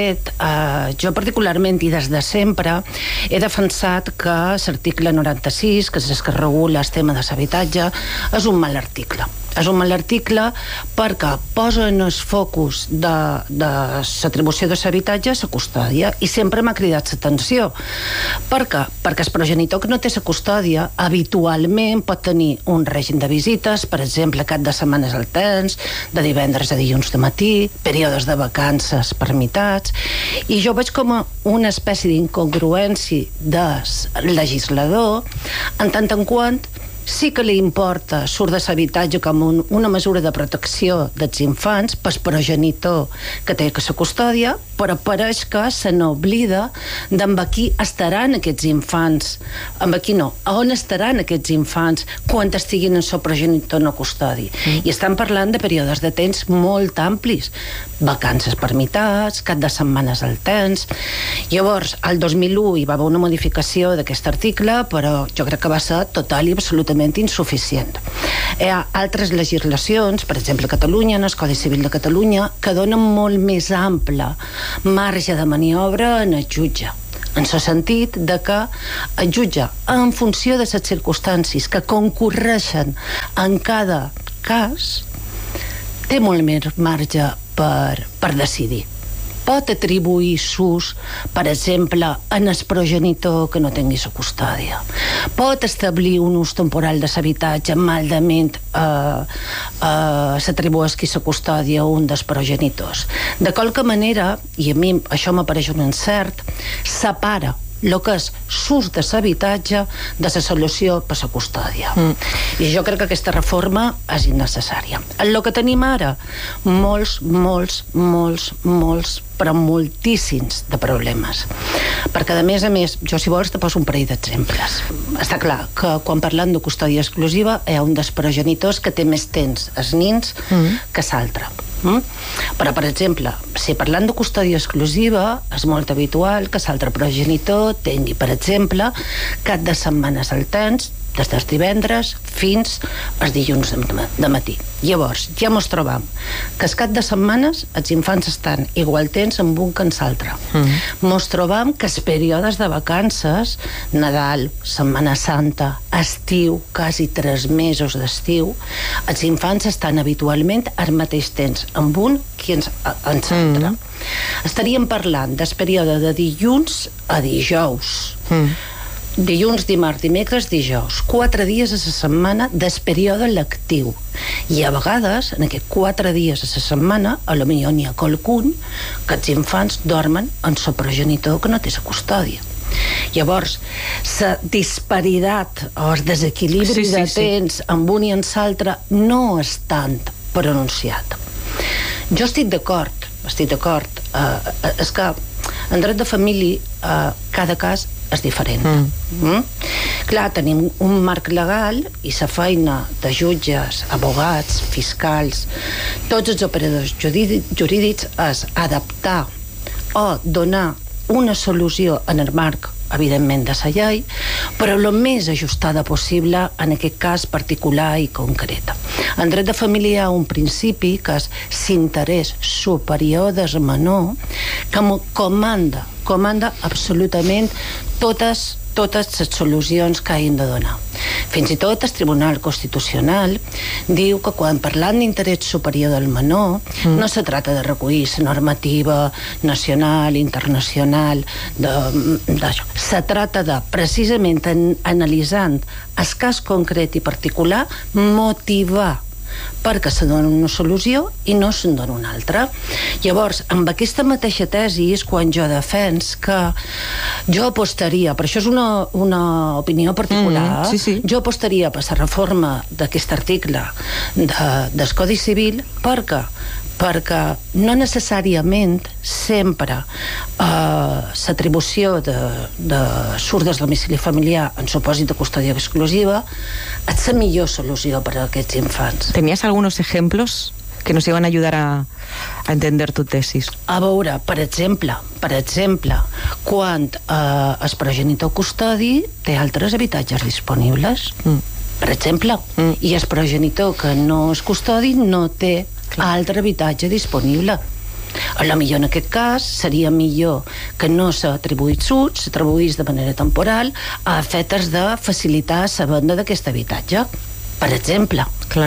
jo particularment i des de sempre he defensat que l'article 96, que és el que regula el tema de l'habitatge, és un mal article. És un mal article perquè posa en el focus de l'atribució de l'habitatge la custòdia, i sempre m'ha cridat l'atenció. Per què? Perquè el progenitor que no té la custòdia habitualment pot tenir un règim de visites, per exemple, cap de setmanes al temps, de divendres a dilluns de matí, períodes de vacances permitats, i jo veig com una espècie d'incongruència del legislador en tant en quant sí que li importa surt de l'habitatge com una mesura de protecció dels infants pel progenitor que té la custòdia, però pareix que se n'oblida d'amb qui estaran aquests infants, amb qui no, on estaran aquests infants quan estiguin en el progenitor no custodi. I estan parlant de períodes de temps molt amplis, vacances per meitats, cap de setmanes al temps. Llavors, al 2001 hi va haver una modificació d'aquest article, però jo crec que va ser total i absolutament insuficient. Hi ha altres legislacions, per exemple Catalunya, en el Codi Civil de Catalunya, que donen molt més ample marge de maniobra en el jutge, en el sentit de que el jutge, en funció de les circumstàncies que concorreixen en cada cas, té molt més marge per decidir. Pot atribuir s'ús, per exemple, en el progenitor que no tingui la custòdia. Pot establir un ús temporal de l'habitatge maldament s'atribueixi la custòdia a un dels progenitors. De qualque manera, i a mi això m'apareix un encert, separa el que és l'ús de l'habitatge de la solució per la custòdia. I jo crec que aquesta reforma és innecessària. El que tenim ara, molts, però moltíssims de problemes. Perquè, a més, jo, si vols, te poso un parell d'exemples. Està clar que quan parlem de custòdia exclusiva hi ha un dels progenitors que té més temps els nins que l'altre. Però, per exemple, si parlant de custòdia exclusiva, és molt habitual que l'altre progenitor tingui, per exemple, cap de setmanes al temps, des del divendres fins als dilluns de matí. Llavors, ja mos trobam que el cap de setmanes els infants estan igual temps amb un que en l'altre. Mos trobam que els períodes de vacances, Nadal, Setmana Santa, estiu, quasi 3 mesos d'estiu, els infants estan habitualment al mateix temps amb un que en l'altre. Estaríem parlant del període de dilluns a dijous. Dilluns, dimarts, dimecres, dijous, 4 dies a la setmana del període lectiu. I a vegades, en aquests 4 dies a la setmana, a lo millor n'hi ha qualcun que els infants dormen en el progenitor que no té la custòdia. Llavors, la disparitat o el desequilibri de temps amb un i amb l'altre no és tan pronunciat. Jo estic d'acord. És que en dret de família cada cas és diferent. Clar, tenim un marc legal i la feina de jutges, abogats, fiscals, tots els operadors jurídics és adaptar o donar una solució en el marc, evidentment, de la llei, però el més ajustada possible en aquest cas particular i concret. En dret de família hi ha un principi que és l'interès superior del menor que comanda absolutament totes les solucions que hagin de donar. Fins i tot el Tribunal Constitucional diu que quan parlant d'interès superior del menor no se trata de recollir la normativa nacional, internacional, d'això. Se trata de, precisament analitzant el cas concret i particular, motivar perquè se dona una solució i no se'n dona una altra. Llavors, amb aquesta mateixa tesi és quan jo defens que jo apostaria, però això és una opinió particular, jo apostaria per la reforma d'aquest article del Codi Civil perquè no necessàriament sempre l'atribució de surt del domicili familiar en supòsit de custòdia exclusiva és la millor solució per a aquests infants.
¿Tenías algunos ejemplos que nos iban a ayudar a entender tu tesis?
A veure, per exemple, quan el progenitor custodi té altres habitatges disponibles, per exemple, i el progenitor que no es custodi no té altre habitatge disponible. A lo millor en aquest cas seria millor que no s'atribuïs suts, s'atribuïs de manera temporal a efectes de facilitar la venda d'aquest habitatge. Per exemple,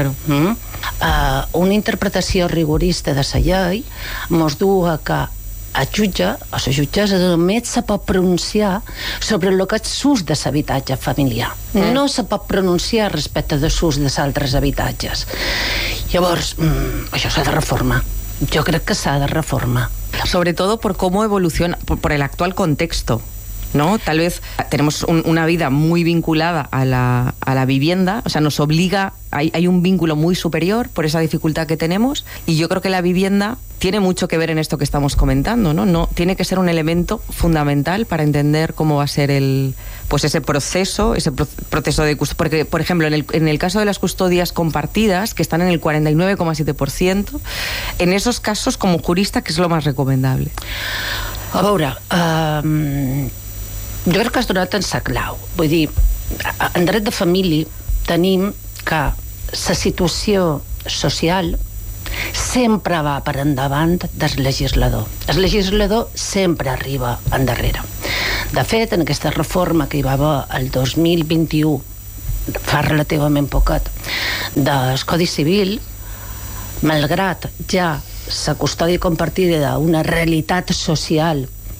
una interpretació rigorista de la llei mos du a que el jutge o la jutgessa només se pot pronunciar sobre el que és l'ús de l'habitatge familiar. No se pot pronunciar respecte de l'ús dels altres habitatges. Llavors, això s'ha de reformar. Yo creo que se ha de reformar.
Sobre todo por cómo evoluciona, por el actual contexto, ¿no? Tal vez tenemos una vida muy vinculada a la vivienda, o sea, nos obliga, hay un vínculo muy superior por esa dificultad que tenemos, y yo creo que la vivienda tiene mucho que ver en esto que estamos comentando, ¿no? No tiene que ser un elemento fundamental para entender cómo va a ser ese proceso de custodia. Porque, por ejemplo, en el caso de las custodias compartidas, que están en el 49,7%, en esos casos, como jurista, ¿qué es lo más recomendable?
A veure, jo crec que has donat en sa clau. Vull dir, en dret de família tenim que la situació social sempre va per endavant del legislador. El legislador sempre arriba endarrere. De fet, en aquesta reforma que hi va haver el 2021, fa relativament poquet, del Codi Civil, malgrat ja la custòdia compartida d'una realitat social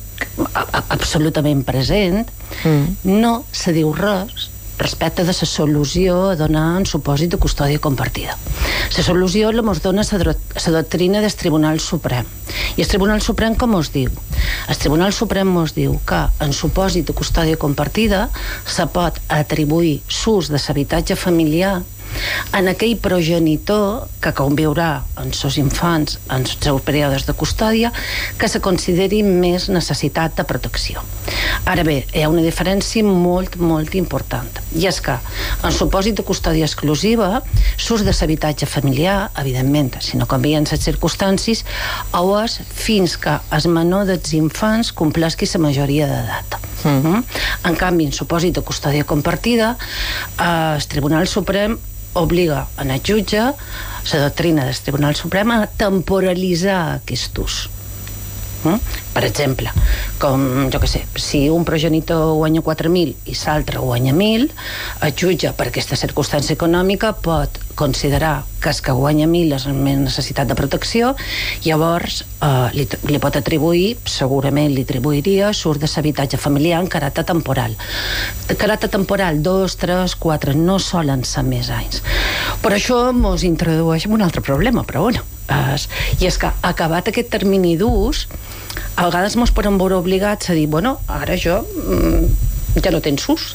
absolutament present, no se diu res respecte de la solució a donar en supòsit de custòdia compartida. La solució la mos dona la doctrina del Tribunal Suprem. I el Tribunal Suprem com mos diu? El Tribunal Suprem mos diu que en supòsit de custòdia compartida se pot atribuir l'ús de l'habitatge familiar en aquell progenitor que conviurà amb els seus infants en els seus períodes de custòdia que se consideri més necessitat de protecció. Ara bé, hi ha una diferència molt, molt important, i és que en supòsit de custòdia exclusiva l'ús de l'habitatge familiar, evidentment, si no canvien les circumstàncies, ho és fins que el menor dels infants compleixi la majoria d'edat. En canvi, en supòsit de custòdia compartida, el Tribunal Suprem obliga en el jutge, la doctrina del Tribunal Suprem, a temporalitzar aquest ús. Per exemple, com, jo què sé, si un progenitor guanya 4.000 i l'altre guanya 1.000, el jutge, per aquesta circumstància econòmica, pot considerar que el que guanya 1.000 és amb més necessitat de protecció, llavors li pot atribuir, segurament li atribuiria l'ús de l'habitatge familiar en caràcter temporal. De caràcter temporal, 2, 3, 4, no solen ser més anys. Per això ens introdueix un altre problema, però bueno, i és que acabat aquest termini d'ús, a vegades ens podem veure obligats a dir, bueno, ara jo ja no tens ús,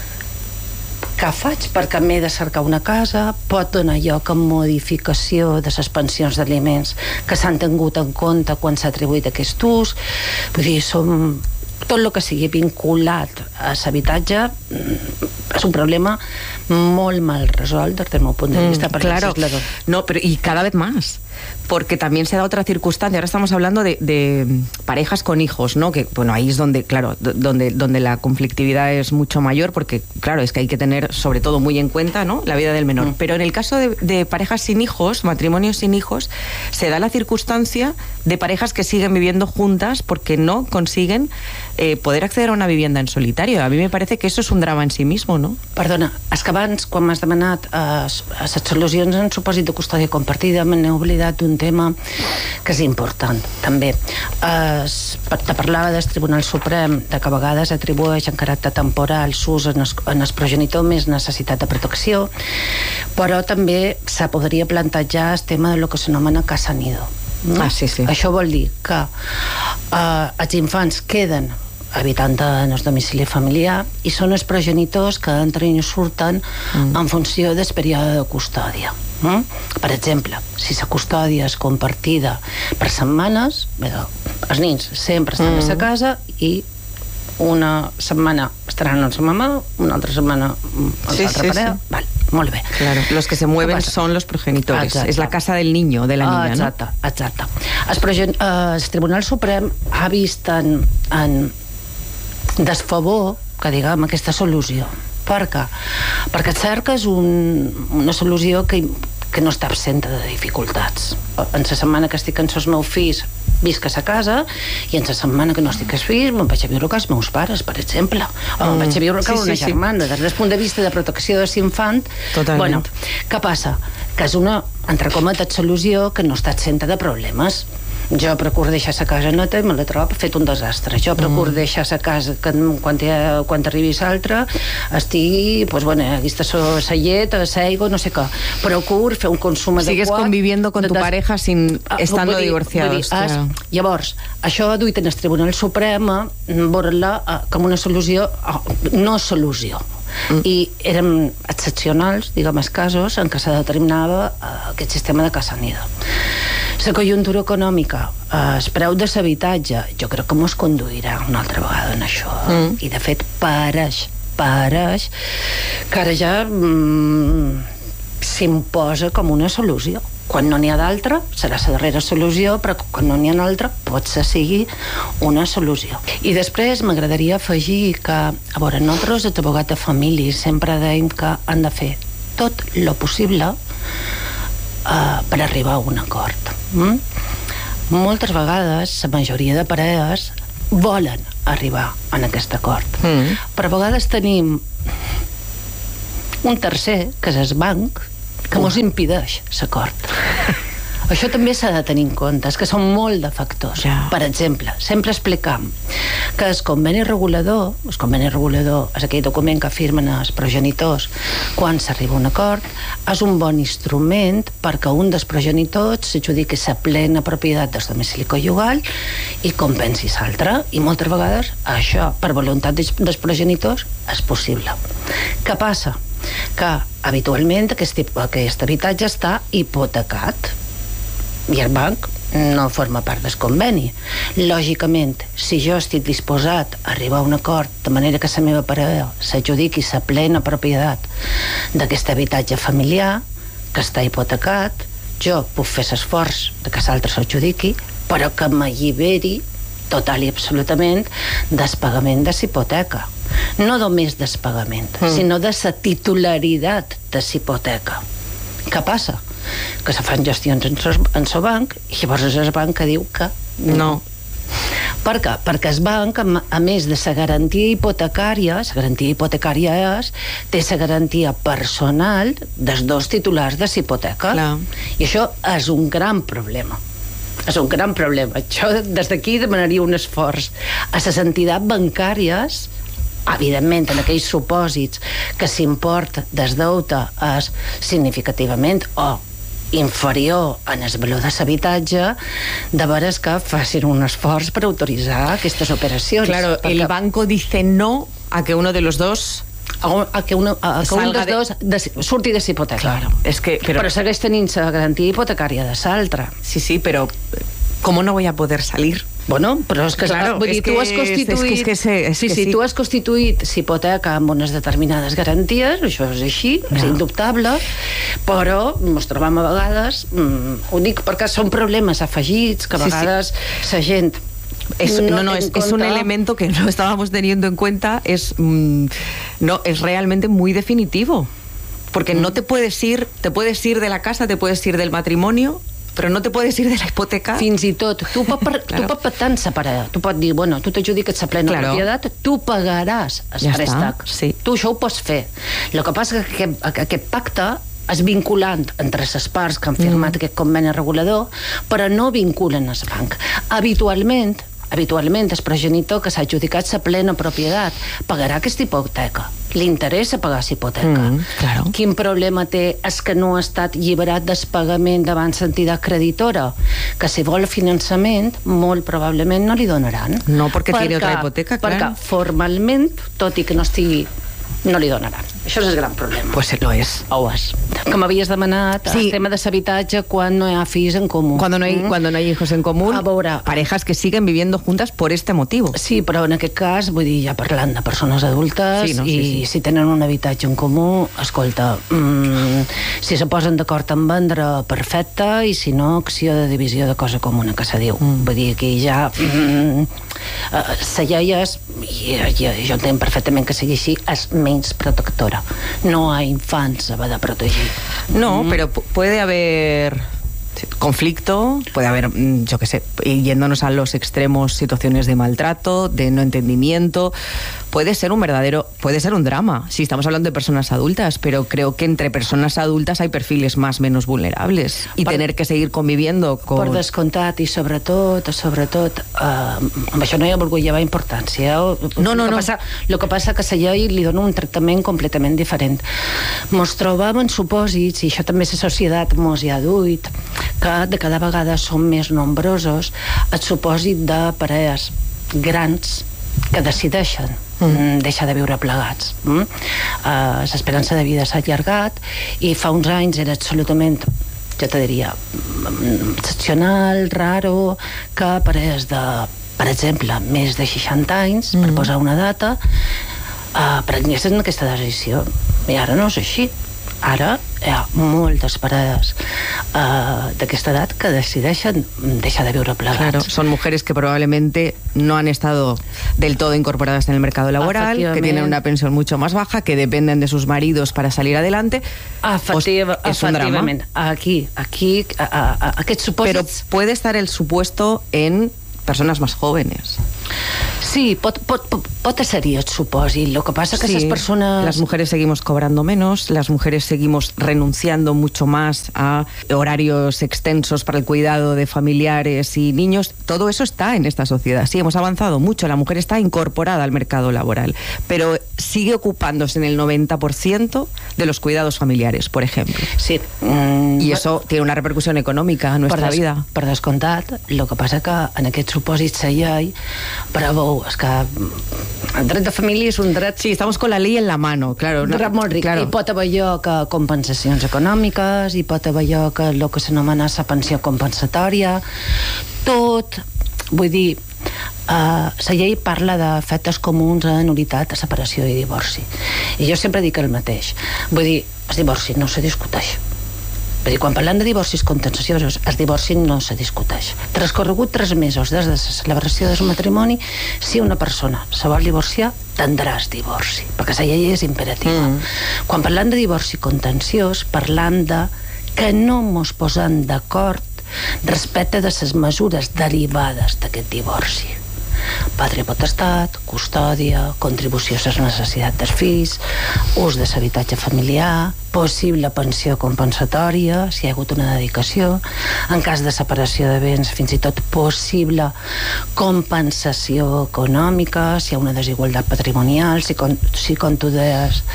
què faig? Perquè m'he de cercar una casa, pot donar lloc a modificació de les pensions d'aliments que s'han tingut en compte quan s'ha atribuït aquest ús. Vull dir, tot el que sigui vinculat a l'habitatge és un problema molt mal resolt desde el meu punt de vista.
Claro, no, pero y cada vez más, porque también se da otra circunstancia. Ahora estamos hablando de parejas con hijos, ¿no? Que, bueno, ahí es donde, claro, donde la conflictividad es mucho mayor, porque, claro, es que hay que tener, sobre todo, muy en cuenta, ¿no?, la vida del menor. Pero en el caso de parejas sin hijos, matrimonios sin hijos, se da la circunstancia de parejas que siguen viviendo juntas porque no consiguen poder acceder a una vivienda en solitario. A mí me parece que eso es un drama en sí mismo, ¿no?
Perdona, és que abans, quan m'has demanat les solucions en supòsit de custòdia compartida, me n'he oblidat d'un tema que és important, també. Te parlava del Tribunal Suprem, de que a vegades atribueix en caràcter temporal l'ús en el progenitor més necessitat de protecció, però també se podria plantejar el tema de lo que s'anomena casa nido.
Sí.
Això vol dir que els infants queden habitant en el domicili familiar i són els progenitors que entren i surten en funció del període de custòdia. Per exemple, si la custòdia és compartida per setmanes, els nens sempre estan a la casa i una setmana estaran amb la mamà, una altra setmana amb l'altra parella. Vale, molt bé.
Claro, los que se mueven son los progenitores.
Exacte.
Es la casa del niño, de la niña,
¿no? Exacte. El Tribunal Suprem ha vist en desfavor, que diguem, aquesta solució. Per què? Perquè és cert que és una solució que no està absenta de dificultats. En la setmana que estic amb els meus fills visc a sa casa, i en la setmana que no estic amb els fills me'n vaig a viure amb els meus pares, per exemple, o me'n vaig a viure amb una germana. Des del punt de vista de protecció de l'infant, què passa? Que és una, entre cometes, solució que no està exenta de problemes. Jo procuro deixar la casa neta i me la trobo fet un desastre. Jo procuro deixar la casa que quan arribi l'altra estigui, pues bueno, aquesta la llet, l'aigua, no sé què. Procuro fer un consum adequat.
Sigues conviviendo con tu pareja sin estando divorciados.
Claro. Llavors, això duit en el Tribunal Suprem veure-la com una solució, no solució. I eren excepcionals, diguem, els casos en què se determinava aquest sistema de casa nida. La conjuntura econòmica, el preu de l'habitatge, jo crec que mos conduirà una altra vegada en això. I de fet pareix que ara ja s'imposa com una solució. Quan no n'hi ha d'altra, serà la darrera solució, però quan no n'hi ha d'altra, potser sigui una solució. I després m'agradaria afegir que, a veure, nosaltres, els advocats de família, sempre dèiem que han de fer tot lo possible per arribar a un acord. Moltes vegades, la majoria de parelles volen arribar a aquest acord. Però a vegades tenim un tercer, que és el banc, que mos impedeix l'acord. Això també s'ha de tenir en compte, és que són molt de factors. Per exemple, sempre explicam que el conveni regulador és aquell document que firmen els progenitors quan s'arriba a un acord, és un bon instrument perquè un dels progenitors s'adjudiqui la plena propietat del domicili conjugal i compensi l'altre. I moltes vegades això, per voluntat dels progenitors, és possible. Què passa? Que habitualment aquest habitatge està hipotecat i el banc no forma part del conveni. Lògicament, si jo estic disposat a arribar a un acord de manera que la meva parella s'adjudiqui la plena propietat d'aquest habitatge familiar que està hipotecat, jo puc fer l'esforç de que l'altre s'adjudiqui, però que m'alliberi total i absolutament del pagament de l'hipoteca. No només del pagament, sinó de la titularitat de l'hipoteca. Què passa? Que se fan gestions en el banc i llavors és el banc que diu que no. Per què? Perquè el banc, a més de la garantia hipotecària, té la garantia personal dels dos titulars de l'hipoteca. I això és un gran problema. És un gran problema. Jo des d'aquí demanaria un esforç a les entitats bancàries, evidentment en aquells supòsits que l'import del deute és significativament o inferior en el valor de l'habitatge, de veres que facin un esforç per autoritzar aquestes operacions.
Claro, el banco dice no a que uno de los dos
que un dels dos surti de l'hipoteca.
Claro, es que,
però segueix tenint la garantia hipotecària de l'altra.
Sí, però ¿cómo no voy a poder salir?
Bueno, però és que,
claro,
vull dir, tu has constituït tu has constituït l'hipoteca amb unes determinades garanties, això és així, és indubtable, però ens trobam a vegades, ho dic perquè són problemes afegits, que a vegades la gent
es un elemento que no estábamos teniendo en cuenta, es realmente muy definitivo, porque no te puedes ir de la casa, te puedes ir del matrimonio, però no te puedes ir de la hipoteca.
Fins i tot, tu pots pactar en separar. Tu pots dir, bueno, tu t'adjudiques la plena propietat, tu pagaràs el préstec. Tu això ho pots fer. El que passa és que aquest pacte és vinculant entre les parts que han firmat aquest conveni regulador, però no vinculen el banc. Habitualment el progenitor que s'ha adjudicat la plena propietat pagarà aquesta hipoteca. Li interessa pagar la hipoteca.
Claro.
Quin problema té és que no ha estat lliberat del pagament davant l'entitat creditora, que si vol finançament molt probablement no li donaran.
No, perquè tiene otra hipoteca, clar.
Perquè formalment, tot i que no estigui, no li donaran. Això és el gran problema.
Pues lo es.
Ho és. Que m'havies demanat el tema de l'habitatge quan no hi ha fills en comú.
Cuando no hay hijos en común, parejas que siguen viviendo juntas por este motivo.
Sí, però en aquest cas, vull dir, ja parlant de persones adultes, si tenen un habitatge en comú, escolta, si se posen d'acord en vendre, perfecte, i si no, acció de divisió de cosa comuna, que se diu. Vull dir, aquí ja la llei és, i jo entenc perfectament que sigui així, és menys protectora. No a infants se va de protegir.
No, pero puede haber conflicto, puede haber, yo qué sé, yéndonos a los extremos, situaciones de maltrato, de no entendimiento. Puede ser un drama, si estamos hablando de personas adultas, pero creo que entre personas adultas hay perfiles más menos vulnerables i tener que seguir conviviendo con...
Per descomptat, i sobretot, amb això no hi ha volgut llevar importància.
No.
El que passa que a la llei li dona un tractament completament diferent. Mos trobem en supòsits, i això també la societat mos hi ha duit, que de cada vegada són més nombrosos el supòsit de parelles grans que decideixen deixar de viure plegats. L'esperança de vida s'ha allargat i fa uns anys era absolutament, jo te diria, excepcional, raro, que parelles de, per exemple, més de 60 anys, per posar una data, prenguessin aquesta decisió. I ara no és així. Ara hi ha moltes parades d'aquesta edat que decideixen deixar de viure plegats.
Claro, son mujeres que probablemente no han estado del todo incorporadas en el mercado laboral, que tienen una pensión mucho más baja, que dependen de sus maridos para salir adelante.
Efectivament. Aquí, aquests supòsits...
Pero puede estar el supuesto en personas más jóvenes.
Sí, pot ser-hi el supòsit. Lo que pasa es que esas personas...
Las mujeres seguimos cobrando menos, las mujeres seguimos renunciando mucho más a horarios extensos para el cuidado de familiares y niños. Todo eso está en esta sociedad. Sí, hemos avanzado mucho, la mujer está incorporada al mercado laboral, pero sigue ocupándose en el 90% de los cuidados familiares, por ejemplo.
Sí.
Y eso tiene una repercusión económica en nuestra vida.
Per descomptat, el que passa que en aquests supòsits la llei preveu, és que el dret de família és un dret...
Sí, estamos con la ley en la mano, claro.
Un dret molt ric. Claro. I pot haver lloc a compensacions econòmiques, i pot haver lloc a el que s'anomena la pensió compensatòria. Tot, vull dir, la llei parla de fets comuns a nul·litat, separació i divorci. I jo sempre dic el mateix. Vull dir, el divorci no se discuteix. Vull dir, quan parlem de divorcis contenciosos, el divorci no se discuteix. Transcorregut 3 mesos des de la celebració del matrimoni, si una persona se vol divorciar, tindràs divorci, perquè la llei és imperativa. Quan parlem de divorci contenciós, parlem de que no mos posem d'acord respecte de les mesures derivades d'aquest divorci. Padre potestat, custòdia, contribució a les necessitats dels fills, ús de l'habitatge familiar, possible pensió compensatòria, si hi ha hagut una dedicació, en cas de separació de béns, fins i tot possible compensació econòmica, si hi ha una desigualtat patrimonial, si com tu deies,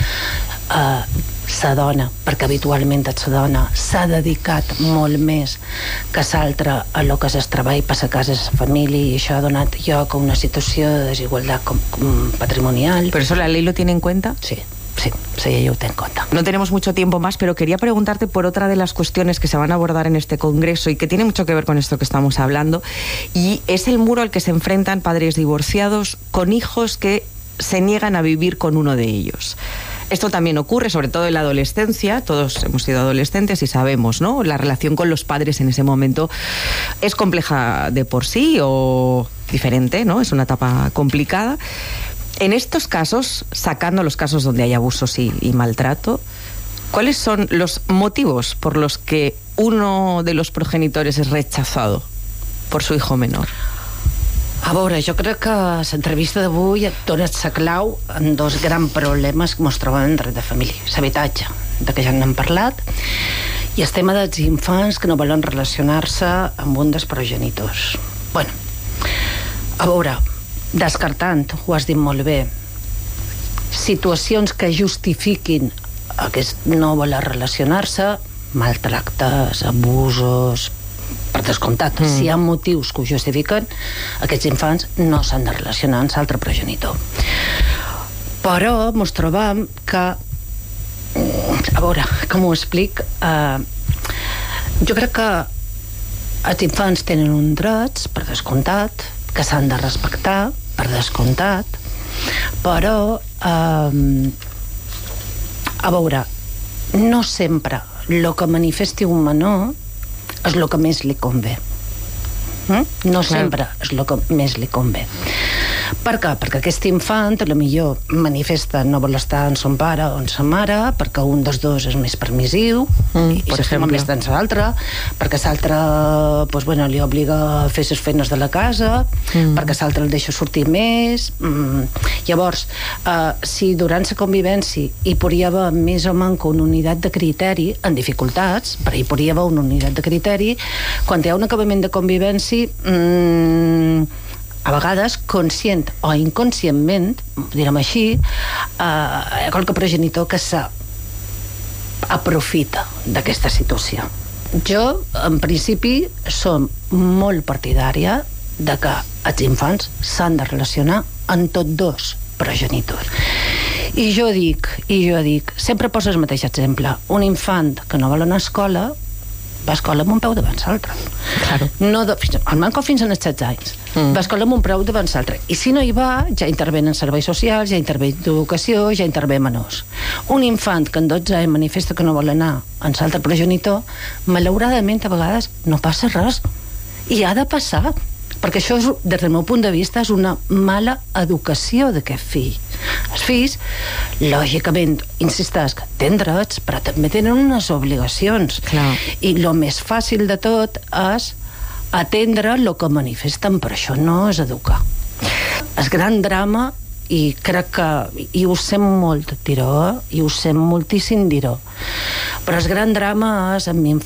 la dona, perquè habitualment la dona s'ha dedicat molt més que l'altra a lo que és el treball per la casa i la família, i això ha donat lloc a una situació de desigualtat patrimonial.
¿Pero eso la ley lo tiene en cuenta?
Sí, yo tengo en cuenta.
No tenemos mucho tiempo más, pero quería preguntarte por otra de las cuestiones que se van a abordar en este congreso y que tiene mucho que ver con esto que estamos hablando, y es el muro al que se enfrentan padres divorciados con hijos que se niegan a vivir con uno de ellos. Esto también ocurre, sobre todo en la adolescencia. Todos hemos sido adolescentes y sabemos, ¿no? La relación con los padres en ese momento es compleja de por sí o diferente, ¿no? Es una etapa complicada. En estos casos, sacando los casos donde hay abusos y maltrato, ¿cuáles son los motivos por los que uno de los progenitores es rechazado por su hijo menor?
A veure, jo crec que l'entrevista d'avui et dona la clau en 2 grans problemes que ens trobem en dret de família. L'habitatge, de què ja n'hem parlat, i el tema dels infants que no volen relacionar-se amb un dels progenitors. Bueno, a veure, descartant, ho has dit molt bé, situacions que justifiquin aquest no voler relacionar-se, maltractes, abusos, per descomptat, si hi ha motius que ho justifiquen, aquests infants no s'han de relacionar amb l'altre progenitor. Però ens trobem que, a veure, com ho explic, jo crec que els infants tenen uns drets, per descomptat, que s'han de respectar, per descomptat, però, a veure, no sempre el que manifesti un menor és el que més li convé. No sempre és el que més li convé. Per què? Perquè aquest infant a lo millor manifesta no vol estar amb son pare o amb sa mare, perquè un dels dos és més permissiu i s'estima més tant l'altre, perquè l'altre pues, bueno, li obliga a fer les feines de la casa, perquè l'altre el deixa sortir més. Llavors, si durant la convivència hi podria haver més o manco una unitat de criteri en dificultats, però hi podria haver una unitat de criteri, quan hi ha un acabament de convivència a vegades, conscient o inconscientment, direm així, qualque progenitor que s'aprofita d'aquesta situació. Jo, en principi, som molt partidària de que els infants s'han de relacionar amb tots dos progenitors. I jo dic, sempre poso el mateix exemple. Un infant que no vol anar a escola va a escola amb un peu davant l'altre. Claro. Almenys fins als 16 anys. Va a escola amb un peu davant l'altre. I si no hi va, ja intervenen serveis socials, ja intervé d'educació, ja intervé menors. Un infant que en 12 anys manifesta que no vol anar amb l'altre progenitor, malauradament a vegades no passa res. I ha de passar. Perquè això, des del meu punt de vista, és una mala educació d'aquest fill. Els fills, lògicament, insistesc, tenen drets, però també tenen unes obligacions. Clar. I el més fàcil de tot és atendre el que manifesten, però això no és educar. El gran drama, i crec que, i ho sent molt dir-ho, i ho sent moltíssim dir-ho, però el gran drama és amb